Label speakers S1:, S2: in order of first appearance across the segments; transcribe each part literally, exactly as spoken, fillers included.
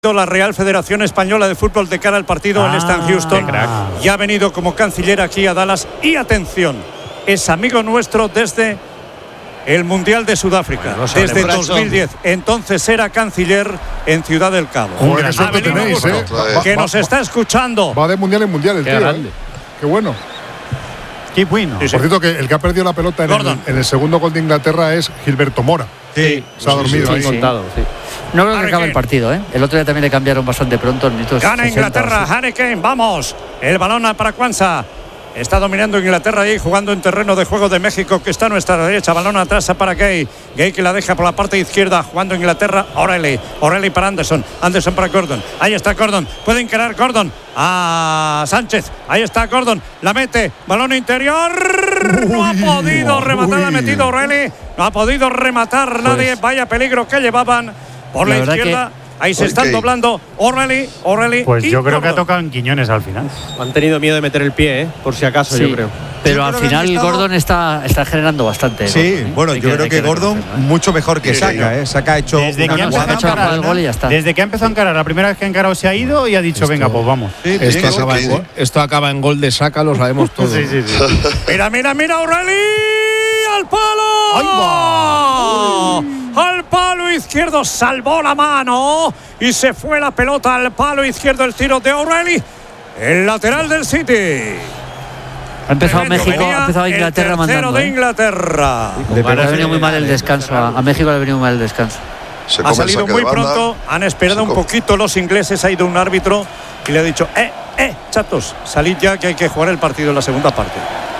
S1: La Real Federación Española de Fútbol de cara al partido ah, en Stan Houston y ha venido como canciller aquí a Dallas. Y atención, es amigo nuestro desde el Mundial de Sudáfrica, bueno, desde dos mil diez. Entonces era canciller en Ciudad del Cabo.
S2: Joder, qué suerte tenéis, ¿eh?
S1: Que nos está escuchando.
S2: Va de mundial en mundial el tío. ¿eh? Qué bueno.
S3: Qué bueno.
S2: Sí, sí. Por cierto, que el que ha perdido la pelota en el, en el segundo gol de Inglaterra es Gilberto Mora.
S1: Sí,
S2: se ha dormido
S4: sí,
S2: ahí.
S4: Sí, contado, sí. No creo que acabe el partido, ¿eh? El otro día también le cambiaron bastante pronto.
S1: Gana Inglaterra, Harry Kane, vamos. El balón para Kwanza. Está dominando Inglaterra ahí, jugando en terreno de juego de México, que está a nuestra derecha. Balón atrás para Gay. Gay que la deja por la parte izquierda, jugando Inglaterra. O'Reilly. O'Reilly para Anderson. Anderson para Gordon. Ahí está Gordon. Puede encarar Gordon a Sánchez. Ahí está Gordon. La mete. Balón interior. No ha podido rematar. La ha metido O'Reilly. No ha podido rematar nadie. Pues, vaya peligro que llevaban por la, la izquierda. Ahí se están okay. doblando O'Reilly, O'Reilly.
S3: Pues yo creo
S1: Gordon.
S3: que ha tocado en Quiñones al final.
S5: Han tenido miedo de meter el pie, ¿eh? Por si acaso, sí, yo creo.
S4: Pero
S5: yo
S4: al
S5: creo
S4: final
S5: estado...
S4: Gordon está, está generando bastante.
S6: Sí,
S4: Gordon, ¿eh?
S6: bueno, yo
S4: que,
S6: creo que, que Gordon ¿eh? mucho mejor que sí, Saka, ¿eh? Saka ha hecho
S3: desde
S6: una
S3: que,
S6: jugada,
S3: ha encarar, el gol y ya está. Desde que ha empezado a encarar, la primera vez que ha encarado se ha ido y ha dicho, esto, venga, pues vamos.
S7: Sí, esto, acaba en gol, esto acaba en gol de Saka, lo sabemos todos.
S3: Sí, sí, sí.
S1: Mira, mira, mira, O'Reilly al palo.
S3: ¡Ay, va!
S1: Al palo izquierdo, salvó la mano y se fue la pelota al palo izquierdo. El tiro de O'Reilly, el lateral del City.
S4: Ha empezado México, ha empezado Inglaterra
S1: el
S4: mandando.
S1: de
S4: ¿eh?
S1: Inglaterra.
S4: Le ha venido muy mal el descanso. A, a México le ha venido muy mal el descanso.
S1: Se ha salido muy pronto. Han esperado un poquito los ingleses. Ha ido un árbitro y le ha dicho: Eh, eh, chatos, salid ya que hay que jugar el partido en la segunda parte.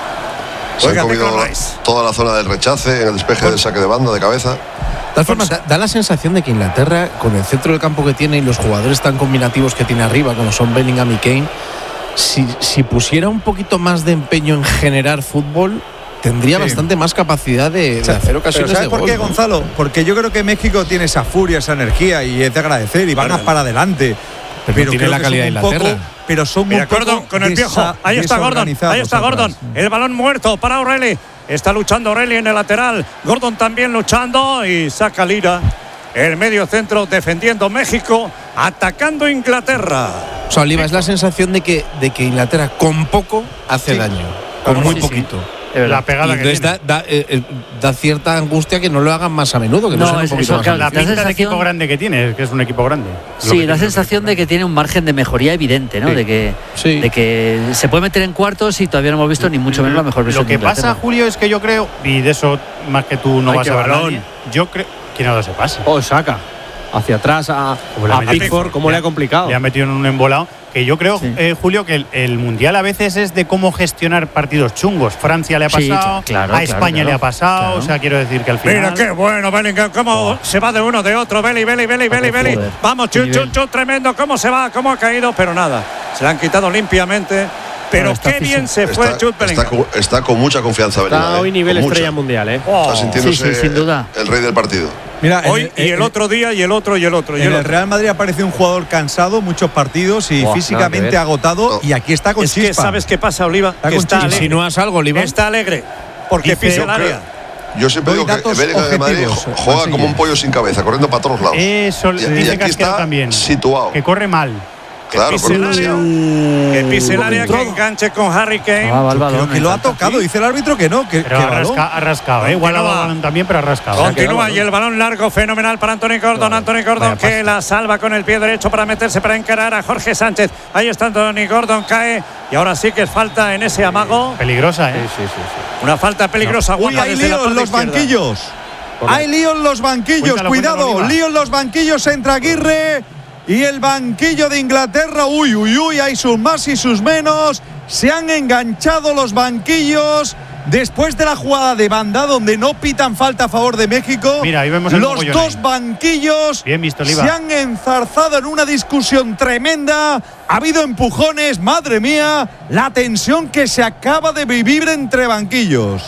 S8: Se han comido toda la zona del rechace, en el despeje del saque de banda, de cabeza.
S7: De todas formas, da, da la sensación de que Inglaterra, con el centro del campo que tiene y los jugadores tan combinativos que tiene arriba, como son Bellingham y Kane, si, si pusiera un poquito más de empeño en generar fútbol, tendría sí. bastante más capacidad de, de hacer ocasiones
S6: ¿sabes
S7: de
S6: por
S7: gol,
S6: qué,
S7: ¿no?
S6: Gonzalo? Porque yo creo que México tiene esa furia, esa energía y es de agradecer y van
S1: Claro.
S6: para adelante.
S7: Pero, pero no tiene la calidad de Inglaterra.
S6: Poco, pero son
S1: Mira,
S6: un poco
S1: Gordon con el piojo.
S6: desa,
S1: Ahí está Gordon. Ahí está Gordon.
S6: Atrás.
S1: El balón muerto para O'Reilly. Está luchando O'Reilly en el lateral. Gordon también luchando y saca Lira. El medio centro defendiendo México, atacando Inglaterra.
S7: O sea, Oliva, es la sensación de que, de que Inglaterra con poco hace sí. daño. Con
S1: claro,
S7: muy
S1: sí,
S7: poquito.
S1: Sí. La pegada
S7: y
S1: que
S7: da, da, eh, da cierta angustia que no lo hagan más a menudo, que no, no sea un poquito más.
S3: La, la pinta de equipo grande que tiene, que es un equipo grande.
S4: Sí, la sensación de que tiene un margen de mejoría evidente, ¿no? Sí. De que sí. de que se puede meter en cuartos y todavía no hemos visto ni mucho menos la mejor versión.
S3: Lo que
S4: de
S3: pasa, Julio, es que yo creo, y de eso más que tú no Ay, vas a ver nadie, yo creo ¿quién ha dado ese pase?
S5: Oh, Saka. Hacia atrás a, a Pickford, ¿cómo le ha complicado?
S3: Le ha metido en un embolado. Que yo creo, sí. eh, Julio, que el, el Mundial a veces es de cómo gestionar partidos chungos. Francia le ha pasado, sí, claro, a España claro, claro, le ha pasado. Claro. O sea, quiero decir que al final.
S1: Mira qué bueno, Bellingham, cómo oh. se va de uno, de otro. Belly, Belly, Belly, Belly, Belly. Vamos, chun, chun, chun, tremendo. Cómo se va, cómo ha caído, pero nada. Se la han quitado limpiamente. Pero qué bien se fue
S8: está,
S1: Jude Bellingham.
S8: Está con, está con mucha confianza Bellingham.
S5: Está hoy nivel estrella mundial, ¿eh?
S8: Oh. Está sintiéndose
S4: sí, sí, sin duda.
S8: el rey del partido.
S6: Mira,
S1: hoy
S6: el,
S1: y el, el otro día y el otro y el otro. Y
S6: en
S1: el,
S6: el
S1: otro.
S6: Real Madrid aparece un jugador cansado, muchos partidos y oh, físicamente agotado. No. Y aquí está con
S1: es
S6: chispa.
S1: Que ¿sabes qué pasa, Oliva?
S6: Está
S1: que está alegre.
S7: Si no has algo, Oliva.
S1: Está alegre porque
S8: Dice,
S1: pisa el área.
S8: Yo siempre
S6: Doy
S8: digo que Bellingham de Madrid juega como un pollo sin cabeza, corriendo para todos lados.
S3: Eso
S8: y,
S3: dice
S8: y aquí está
S3: también.
S8: Situado.
S3: Que corre mal.
S8: Claro,
S1: que pise el área, que pise el área, que enganche con Harry Kane.
S6: Ah, va, balón, que lo ha tocado, ¿sí? Dice el árbitro que no. Que,
S3: pero
S6: que
S3: ha, rasca, ha rascado, ¿eh? Igual ha dado balón también, pero ha rascado.
S1: Continúa y el balón largo, fenomenal para Anthony Gordon. Anthony Gordon que la salva con el pie derecho para meterse, para encarar a Jorge Sánchez. Ahí está Anthony Gordon, cae. Y ahora sí que es falta en ese amago.
S3: Peligrosa, ¿eh?
S1: Sí, sí, sí. sí. Una falta peligrosa.
S6: No. Uy, hay lío en los banquillos. Hay lío en los banquillos, cuéntalo, cuidado. Cuéntalo, lío en los banquillos entre Aguirre y el banquillo de Inglaterra. Uy, uy, uy, hay sus más y sus menos. Se han enganchado los banquillos después de la jugada de banda donde no pitan falta a favor de México.
S3: Mira, ahí vemos
S6: los dos ahí. banquillos
S3: Bien visto, Oliva.
S6: Se han enzarzado en una discusión tremenda. Ha habido empujones, madre mía, la tensión que se acaba de vivir entre banquillos.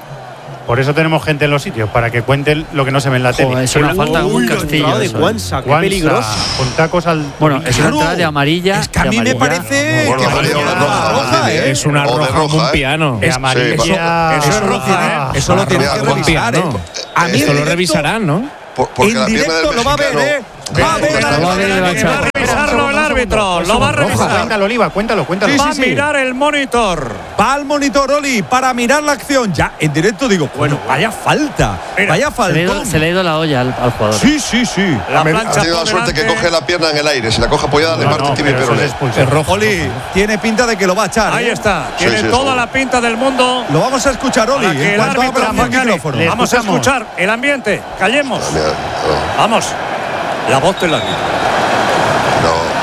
S3: Por eso tenemos gente en los sitios, para que cuenten lo que no se ve en la tele.
S4: Joder, es una
S3: Uy,
S4: falta
S3: uy,
S4: un castillo.
S5: De Kwanza, qué peligroso.
S3: Con tacos al.
S4: Bueno, es una entrada de amarilla.
S6: Es que a mí me parece
S8: no, no,
S6: que
S8: no,
S6: es una roja, roja, ¿eh?
S7: Es una roja, roja un piano.
S3: De amarilla.
S6: Sí, eso, eso es roja, ¿eh? Eso lo tienes que revisar, ¿eh?
S7: A mí esto lo revisarán, ¿no?
S8: Por,
S6: en directo lo va a ver, ¿eh? Va a ver
S1: Va a revisarlo el árbitro. Lo va a revisar.
S3: Cuéntalo, Oliva, cuéntalo, cuéntalo.
S1: Sí, sí, va a mirar el monitor.
S6: Va al monitor, Oli, para mirar la acción. Ya, en directo digo, bueno, vaya falta. Mira, vaya falta.
S4: Se, se le ha ido la olla al, al jugador.
S6: Sí, sí, sí.
S8: La plancha ha tenido la suerte que coge la pierna en el aire. Si la coge apoyada, le parte tibia y peroné.
S6: Es rojo. Oli, tiene pinta de que lo va a echar.
S1: Ahí
S6: ¿eh?
S1: está. Tiene
S8: sí, sí,
S1: toda
S8: sí.
S1: la pinta del mundo.
S6: Lo vamos a escuchar, Oli.
S1: Para que
S6: En
S1: el
S6: cuanto
S1: árbitro
S6: abra el micrófono.
S1: le Vamos a escuchar el ambiente. Callemos.
S8: Mira, no.
S1: Vamos. La voz del árbitro.
S8: No.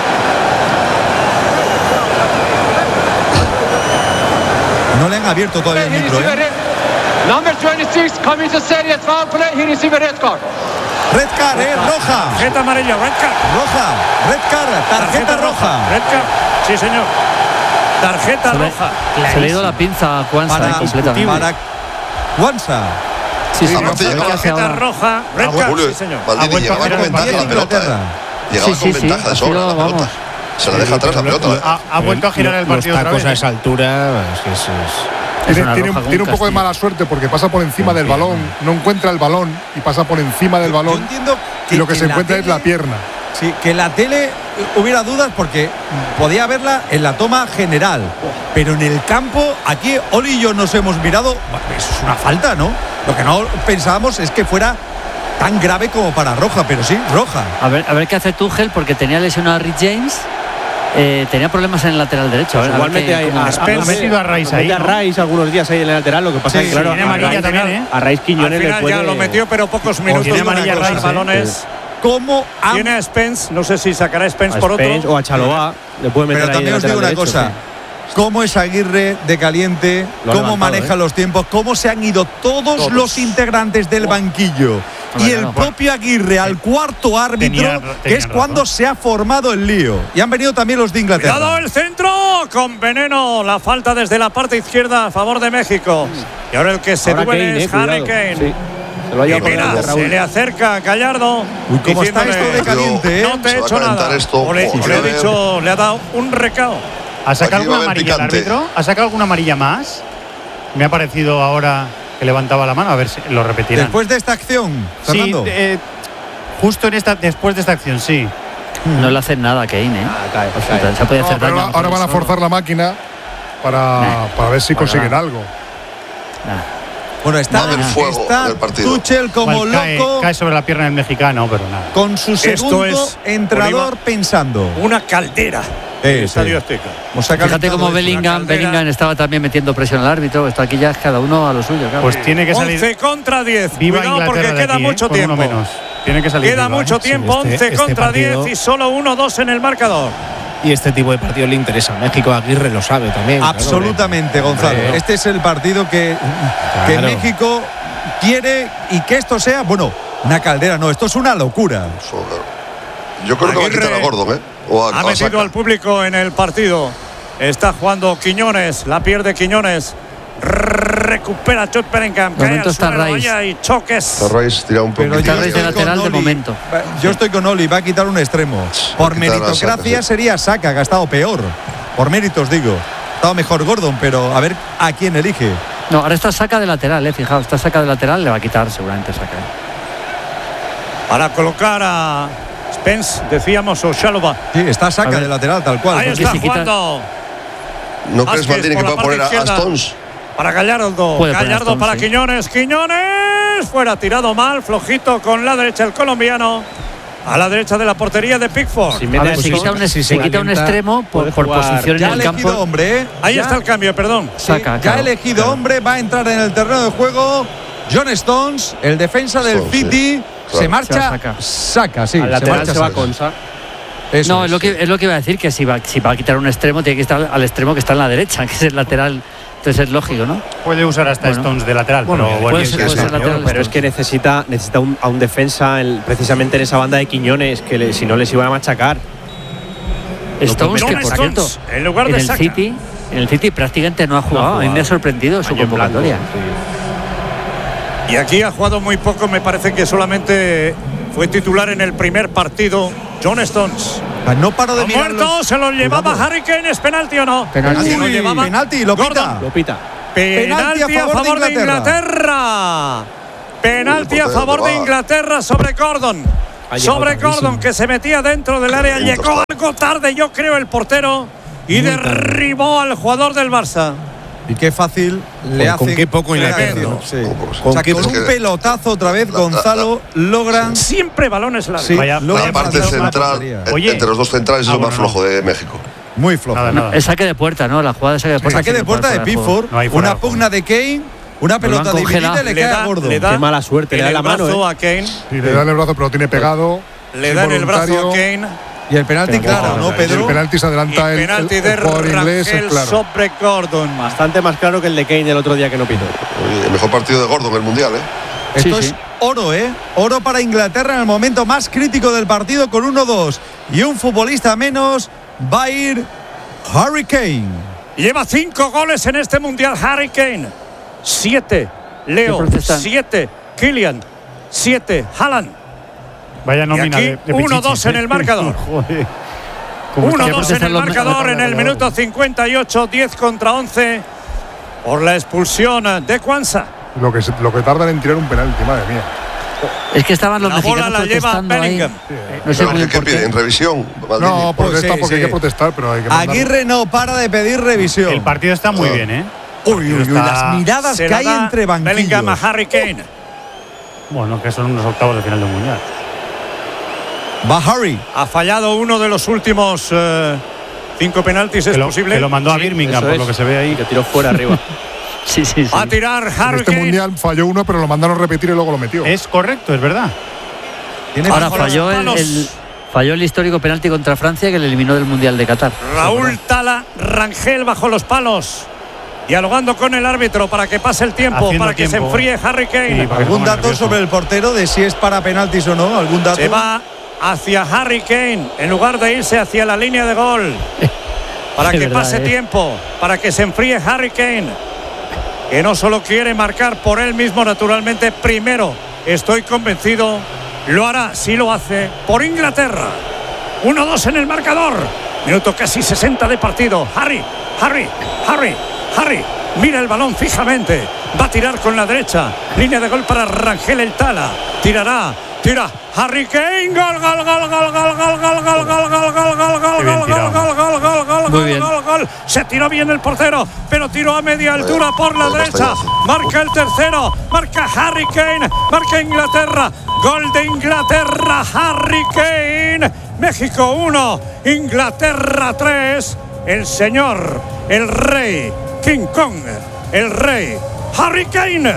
S6: No le han abierto todavía el micro, ¿eh?
S9: Number veintiséis commits a serious foul play. He received a red card.
S6: Red card, ¿eh? Roja.
S1: Tarjeta amarilla, red card.
S6: Roja. Red card, tarjeta, tarjeta roja.
S1: Red card. Sí, señor. Tarjeta
S4: se
S1: roja.
S4: Le, se le ha ido la pinza a Kwanza
S6: para,
S4: completamente.
S6: Para Kwanza.
S4: Sí, sí,
S8: Aparte,
S4: no,
S1: tarjeta roja, red card.
S8: Julio,
S1: Sí, señor.
S8: Maldini llegaba con ventaja la pelota. ¿eh? Llegaba
S4: Sí,
S8: con
S4: sí,
S8: ventaja
S4: sí,
S8: de sobra
S4: ha sido,
S8: la pelota.
S4: vamos.
S8: Se la deja atrás la pelota. ¿eh?
S3: Ha, ha vuelto a girar el partido
S7: Los
S3: otra
S7: tacos
S3: vez.
S7: a esa altura, es que es, es
S2: Tiene, tiene, un, tiene un poco de mala suerte porque pasa por encima del balón, no encuentra el balón y pasa por encima del balón.
S6: Yo entiendo que,
S2: y lo que, que se encuentra
S6: tele,
S2: es la pierna.
S6: Sí, que la tele hubiera dudas porque podía verla en la toma general, pero en el campo, aquí Oli y yo nos hemos mirado, eso es una falta, ¿no? Lo que no pensábamos es que fuera tan grave como para roja, pero sí, roja.
S4: A ver, a ver qué hace Tuchel porque tenía lesionado a Rick James. Eh, tenía problemas en el lateral derecho. A ver,
S5: Igualmente hay
S3: a, ha metido a Rice ahí.
S5: A Rice algunos días ahí en el lateral. Lo que pasa
S6: sí,
S5: es que, claro,
S3: tiene amarilla también, ¿eh?
S5: A Rice Quiñones
S1: Al final
S5: le puede.
S1: ya lo metió, pero pocos minutos.
S3: Tiene amarilla
S1: los
S3: Rice,
S1: balones.
S6: ¿Cómo han...
S1: Tiene a Spence, no sé si sacará a Spence
S5: a
S1: por
S5: Spence
S1: otro.
S5: o a Chalobah. Le puede meter
S6: Pero
S5: ahí
S6: también
S5: de
S6: os digo una
S5: lateral
S6: cosa.
S5: derecho,
S6: Cómo es Aguirre de caliente,
S5: Lo ha
S6: cómo
S5: levantado,
S6: maneja
S5: ¿eh?
S6: los tiempos, cómo se han ido todos,
S1: Todos.
S6: los integrantes del banquillo.
S4: Bueno,
S6: y el
S4: no,
S6: propio Aguirre al cuarto árbitro,
S3: Tenía-
S6: que
S3: tenía
S6: es
S3: razón.
S6: cuando se ha formado el lío. Y han venido también los de Inglaterra.
S1: Cuidado el centro con veneno. La falta desde la parte izquierda a favor de México. Y ahora el que se
S5: Ahora
S1: duele
S5: Kane,
S1: es
S5: eh,
S1: Harry
S5: cuidado.
S1: Kane.
S5: Sí. Se lo ha
S1: Y
S5: llevado por
S1: mira,
S5: delante,
S1: se
S5: Raúl.
S1: le acerca a Gallardo.
S6: Uy, cómo está
S1: diciéndole,
S6: esto de caliente, ¿eh?
S1: No te he
S8: Se va a
S1: hecho
S8: calentar
S1: nada.
S8: esto.
S1: O le, o le
S8: Joder.
S1: ha dicho, le ha dado un recao.
S3: ¿Ha sacado
S8: Aquí va a
S3: alguna
S8: haber
S3: amarilla el
S8: picante.
S3: árbitro? ¿Ha sacado alguna amarilla más? Me ha parecido ahora que levantaba la mano. A ver si lo repetirán.
S6: Después de esta acción,
S3: sí,
S6: Fernando.
S3: eh, justo en esta, después de esta acción, sí.
S4: No le hacen nada a Kane, ¿eh?
S5: Ah, cae,
S4: Pues,
S5: cae.
S4: se puede
S2: No,
S4: hacer
S2: pero
S4: daño.
S2: ahora, ahora van a forzar la máquina para, para ver si
S4: Bueno,
S2: consiguen
S4: nada.
S2: algo.
S4: Nah.
S6: Bueno, está,
S8: Va a haber fuego
S6: está
S8: en el partido.
S6: Tuchel como
S3: Igual cae,
S6: loco
S3: cae sobre la pierna del mexicano, pero nada.
S6: con su
S1: Esto
S6: segundo
S1: es,
S6: entrenador
S1: Oliva,
S6: pensando.
S1: Una caldera.
S6: Eh,
S1: el Estadio
S6: sí.
S1: Azteca.
S6: Hemos sacado
S4: Fíjate
S6: el
S4: cómo
S6: estado de-
S4: Bellingham,
S1: caldera.
S4: Bellingham estaba también metiendo presión al árbitro. Esto aquí ya es cada uno a lo suyo. Claro.
S3: Pues tiene que salir.
S1: once contra diez.
S3: Viva
S1: Cuidado
S3: Inglaterra
S1: porque
S3: de
S1: queda
S3: aquí,
S1: mucho
S3: eh, con uno
S1: tiempo.
S3: menos. Tiene que salir.
S1: Queda
S3: viva,
S1: mucho
S3: ¿eh?
S1: tiempo,
S7: Sí,
S1: once
S7: este- este
S1: contra diez
S7: partido-
S1: y solo uno dos en el marcador.
S7: Y este tipo de partido le interesa a México. Aguirre lo sabe también. claro.
S6: Absolutamente, Gonzalo.
S7: Hombre.
S6: Este es el partido que, que
S7: Claro.
S6: México quiere y que esto sea, bueno, una caldera, no, esto es una locura.
S8: Eso, claro. Yo creo que va a quitar a
S1: Aguirre
S8: Gordon, ¿eh? O a,
S1: Ha
S8: a
S1: metido
S8: Saka.
S1: al público en el partido. Está jugando Quiñones, la pierde Quiñones. Recupera Jude Bellingham.
S4: De
S1: Cae
S4: momento
S1: al
S4: está
S1: suelo,
S4: Rice.
S1: vaya y choques.
S8: Está Rice tira un
S6: Pero
S8: poquito.
S6: yo
S4: Rice de
S6: estoy con
S4: lateral de
S6: Oli.
S4: momento.
S6: Yo estoy con Oli, va a quitar un extremo. Por
S8: quitar a
S6: meritocracia
S8: Saka, sí.
S6: sería Saka, que ha estado peor. Por méritos, digo. Ha estado mejor Gordon, pero a ver a quién elige.
S4: No, ahora está saca de lateral, eh. Fijaos, está saca de lateral, le va a quitar seguramente saca.
S1: Para colocar a Spence, decíamos, o Chalobah.
S6: Sí, está
S4: A
S6: Saka
S4: ver.
S6: de lateral, tal cual.
S1: Ahí
S6: porque-
S1: está
S4: si quita-
S1: jugando.
S8: ¿No crees,
S1: Vázquez
S8: Maldini,
S1: por
S8: que
S1: la
S8: pueda poner
S1: parte
S8: a
S1: izquierda.
S8: Stones?
S1: Para Gallardo.
S4: Puede poner
S1: Gallardo
S4: Stones,
S1: para
S4: sí.
S1: Quiñones. Quiñones. Fuera, tirado mal. Flojito con la derecha el colombiano. A la derecha de la portería de Pickford.
S5: Si
S4: A
S5: mete
S4: ver, si
S5: Stones,
S4: quita un,
S7: si
S4: si
S7: se
S4: quita un
S7: calienta,
S4: extremo por,
S5: puede
S4: por
S5: jugar.
S4: posición
S6: Ya
S4: en
S6: ha
S4: el
S6: elegido
S4: campo.
S6: hombre, ¿eh?
S1: Ahí
S6: Ya-
S1: está el cambio, perdón.
S6: Sí,
S4: Saca,
S6: ya ha
S4: claro,
S6: elegido
S4: claro.
S6: hombre, va a entrar en el terreno de juego. John Stones, el defensa del
S8: Stones, sí.
S6: City,
S8: Claro.
S6: se marcha,
S4: Se va a sacar.
S6: saca, sí,
S5: Al
S6: se
S5: lateral
S6: marcha,
S5: se va
S6: saca.
S5: Consa.
S6: Eso
S4: No, es lo, que, es lo que iba a decir, que si va, si va a quitar un extremo, tiene que estar al extremo que está en la derecha, que es el lateral. Entonces es lógico, ¿no?
S3: Puede usar hasta
S4: Bueno.
S3: Stones de lateral,
S4: Bueno,
S3: pero
S4: puede
S3: bueno,
S4: ser-
S3: sí,
S4: puede
S3: sí,
S4: ser
S3: sí.
S4: lateral.
S5: Pero es que necesita, necesita un, a un defensa el- precisamente en esa banda de Quiñones, que le- si no les iban a machacar.
S4: Stones, que
S1: John
S4: por cierto,
S1: Stones, en lugar
S4: en
S1: de
S4: el
S1: Saka.
S4: City, en el City prácticamente no ha jugado. A mí me ha sorprendido su
S5: Año en blanco,
S4: convocatoria.
S5: sí.
S1: Y aquí ha jugado muy poco. Me parece que solamente fue titular en el primer partido. John Stones.
S6: No paro de
S1: Ha
S6: mirar.
S1: muerto, se lo llevaba
S6: Cuidado.
S1: Harry Kane. ¿Es penalti o no?
S4: Penalti.
S1: Se lo
S6: Uy,
S1: llevaba
S6: penalti, lo
S1: Gordon.
S6: pita.
S5: Lo pita.
S1: Penalti a favor de Inglaterra. Penalti a
S8: Uy,
S1: favor de
S8: ¿dónde va?
S1: Inglaterra sobre Gordon. sobre Gordon, que se metía dentro del área. Llegó algo tarde, yo creo, el portero y Muy derribó tarde. al jugador del Barça.
S6: Y qué fácil le hace.
S7: Con qué poco Inglaterra.
S6: Sí. Con, o sea, con un pelotazo otra vez, la, Gonzalo la, la, logran.
S1: Siempre balones largos.
S8: Sí, vaya, la vaya parte central, Oye, entre los dos centrales, ah, es lo más flojo de México.
S6: Muy flojo.
S4: Nada, nada. El saque de puerta, ¿no? La jugada de saque de puerta.
S6: Saque de puerta de Pickford. No una pugna de Kane. Una pelota dividida y le, le cae a Gordon.
S5: Le da, qué mala suerte. Le da la mano
S1: eh. a Kane.
S2: Sí, le dan el brazo, pero lo tiene pegado.
S1: Le dan el brazo a Kane.
S6: Y el penalti, claro, ¿no, Pedro?
S2: El penalti se adelanta el,
S1: penalti
S2: el,
S1: de
S2: el jugador inglés, es claro.
S1: sobre Gordon.
S5: Bastante más claro que el de Kane el otro día que no pitó.
S8: Oye, el mejor partido de Gordon en el Mundial, ¿eh?
S6: Esto
S4: sí,
S6: es
S4: sí.
S6: oro, ¿eh? Oro para Inglaterra en el momento más crítico del partido con uno dos. Y un futbolista menos va a ir Harry Kane.
S1: Lleva cinco goles en este Mundial Harry Kane. Siete, Leo. Siete, Kylian. Siete, Haaland.
S3: Vaya nómina de, de
S1: uno dos en el marcador. uno dos en el marcador en el minuto cincuenta y ocho, diez contra once por la expulsión de Kwanza.
S2: Lo que, lo que tardan en tirar un penalti, madre mía.
S4: Es que estaban los
S1: la
S4: mexicanos
S1: bola la lleva Bellingham.
S8: Sí. No sé ¿Qué, ¿qué pide? ¿En revisión?
S2: Maldini. No, protesta sí, porque sí. hay que protestar, pero hay que mandarlo.
S6: Aguirre no para de pedir revisión.
S3: El partido está muy ah. bien, ¿eh?
S6: Uy, uy, uy, las miradas que hay entre banquillos.
S1: Bellingham a Harry Kane.
S3: Bueno, que son unos octavos de final del Mundial.
S6: Va Harry.
S1: Ha fallado uno de los últimos eh, cinco penaltis, es
S3: que lo,
S1: posible.
S3: Que lo mandó a Birmingham, por es. lo que se ve ahí.
S5: Que tiró fuera arriba.
S4: sí, sí, sí.
S1: Va a tirar Harry
S2: en este
S1: Kane.
S2: Mundial falló uno, pero lo mandaron a repetir y luego lo metió.
S3: Es correcto, es verdad.
S4: Ahora falló el, el, falló el histórico penalti contra Francia que le eliminó del Mundial de Qatar.
S1: Raúl Tala Rangel bajo los palos. Dialogando con el árbitro para que pase el tiempo, Haciendo para que tiempo. se enfríe Harry Kane.
S6: Sí, ¿Algún dato nervioso. sobre el portero de si es para penaltis o no? ¿Algún dato?
S1: Se va hacia Harry Kane en lugar de irse hacia la línea de gol. Para que verdad, pase eh. tiempo, para que se enfríe Harry Kane. Que no solo quiere marcar por él mismo, naturalmente, primero, estoy convencido, lo hará, sí lo hace, por Inglaterra. uno dos en el marcador. Minuto casi sesenta de partido. Harry, Harry, Harry. Harry, mira el balón fijamente. Va a tirar con la derecha. Línea de gol para Rangel el Tala. Tirará, tira. Harry Kane. Gol, gol, gol, gol, gol, gol, gol, gol, gol, gol, gol, gol, gol, gol, gol, gol, gol, gol, gol, gol. Se tiró bien el portero, pero tiró a media altura por la derecha. Marca el tercero. Marca Harry Kane. Marca Inglaterra. Gol de Inglaterra. Harry Kane. México uno. Inglaterra tres. El señor, el rey. King Kong, el rey, Harry Kane.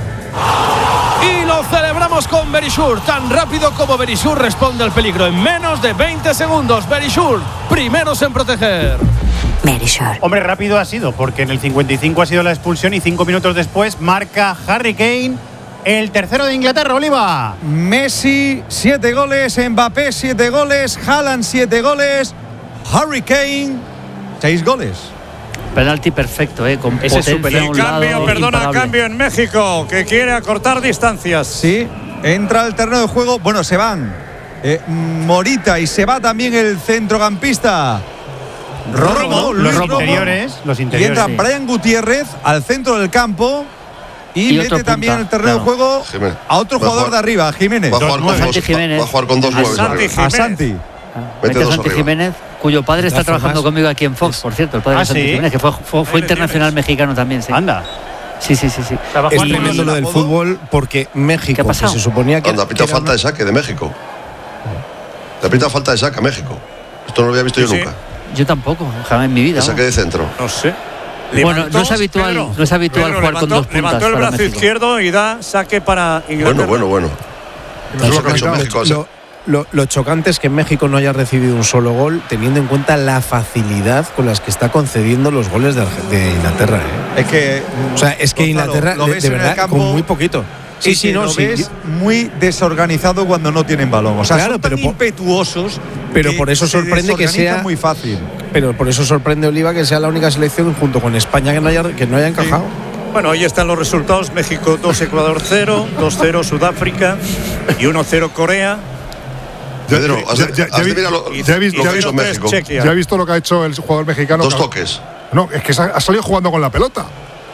S10: Y lo celebramos con Verisure. Tan rápido como Verisure responde al peligro. En menos de veinte segundos, Verisure, primeros en proteger.
S3: Verisure. Hombre, rápido ha sido, porque en el cincuenta y cinco ha sido la expulsión y cinco minutos después marca Harry Kane el tercero de Inglaterra, Oliva.
S6: Messi, siete goles, Mbappé, siete goles, Haaland, siete goles, Harry Kane, seis goles.
S4: Penalti perfecto, ¿eh? Con
S1: Ese
S4: potencia
S1: es un cambio, lado, perdona, imparable. Cambio en México, que quiere acortar distancias.
S6: Sí, entra al terreno de juego. Bueno, se van eh, Morita y se va también el centrocampista
S3: Romo, los Romo. interiores, los interiores.
S6: Y entra
S3: sí.
S6: Brian Gutiérrez al centro del campo y, y mete también en el terreno claro. de juego Jiménez. a otro va jugador jugar, de arriba, Jiménez.
S8: Va a jugar, con dos,
S4: Jiménez.
S8: Va, va a jugar con dos nueve.
S6: A Santi.
S4: Mete a Santi Jiménez, cuyo padre está trabajando conmigo aquí en Fox, por cierto, el padre
S3: ¿Ah,
S4: de Santi
S3: sí?
S4: Jiménez, que fue, fue, fue internacional mexicano también, sí.
S3: Anda.
S4: Sí, sí, sí, sí.
S7: Es tremendo lo del fútbol porque México, que se suponía que...
S8: Anda, pita falta una... de saque de México. Le pita falta de saque a México. Esto no lo había visto sí, yo nunca.
S4: Yo tampoco, jamás en mi vida.
S8: De saque de centro.
S1: No sé.
S4: Bueno, no es habitual, Pedro, no es habitual Pedro, jugar
S1: levantó,
S4: con dos puntas.
S1: Levantó el brazo
S4: México.
S1: izquierdo y da saque para Inglaterra.
S8: Bueno, bueno, bueno.
S7: Eso es lo que ha hecho México. Lo, lo, lo chocante es que México no haya recibido un solo gol, teniendo en cuenta la facilidad con las que está concediendo los goles de, de Inglaterra. ¿eh?
S6: Es que,
S7: o sea, es que
S6: Gonzalo,
S7: Inglaterra,
S6: lo ves
S7: de, de verdad,
S6: campo,
S7: con muy poquito.
S6: Sí, sí, no, lo sí. ves muy desorganizado cuando no tienen balón. O sea,
S7: claro,
S6: son
S7: pero
S6: tan impetuosos.
S7: Pero por eso sorprende que sea
S6: muy fácil.
S7: Pero por eso sorprende, Oliva, que sea la única selección junto con España que no haya, que no haya encajado.
S1: Sí. Bueno, ahí están los resultados. México dos, Ecuador cero, dos cero Sudáfrica y uno cero Corea.
S8: Pedro, has, ya, ya, has de mirar lo,
S2: ya, vi,
S8: lo
S2: ya,
S8: que hizo México.
S2: Ya he visto lo que ha hecho el jugador mexicano.
S8: Dos toques.
S2: No, es que ha salido jugando con la pelota.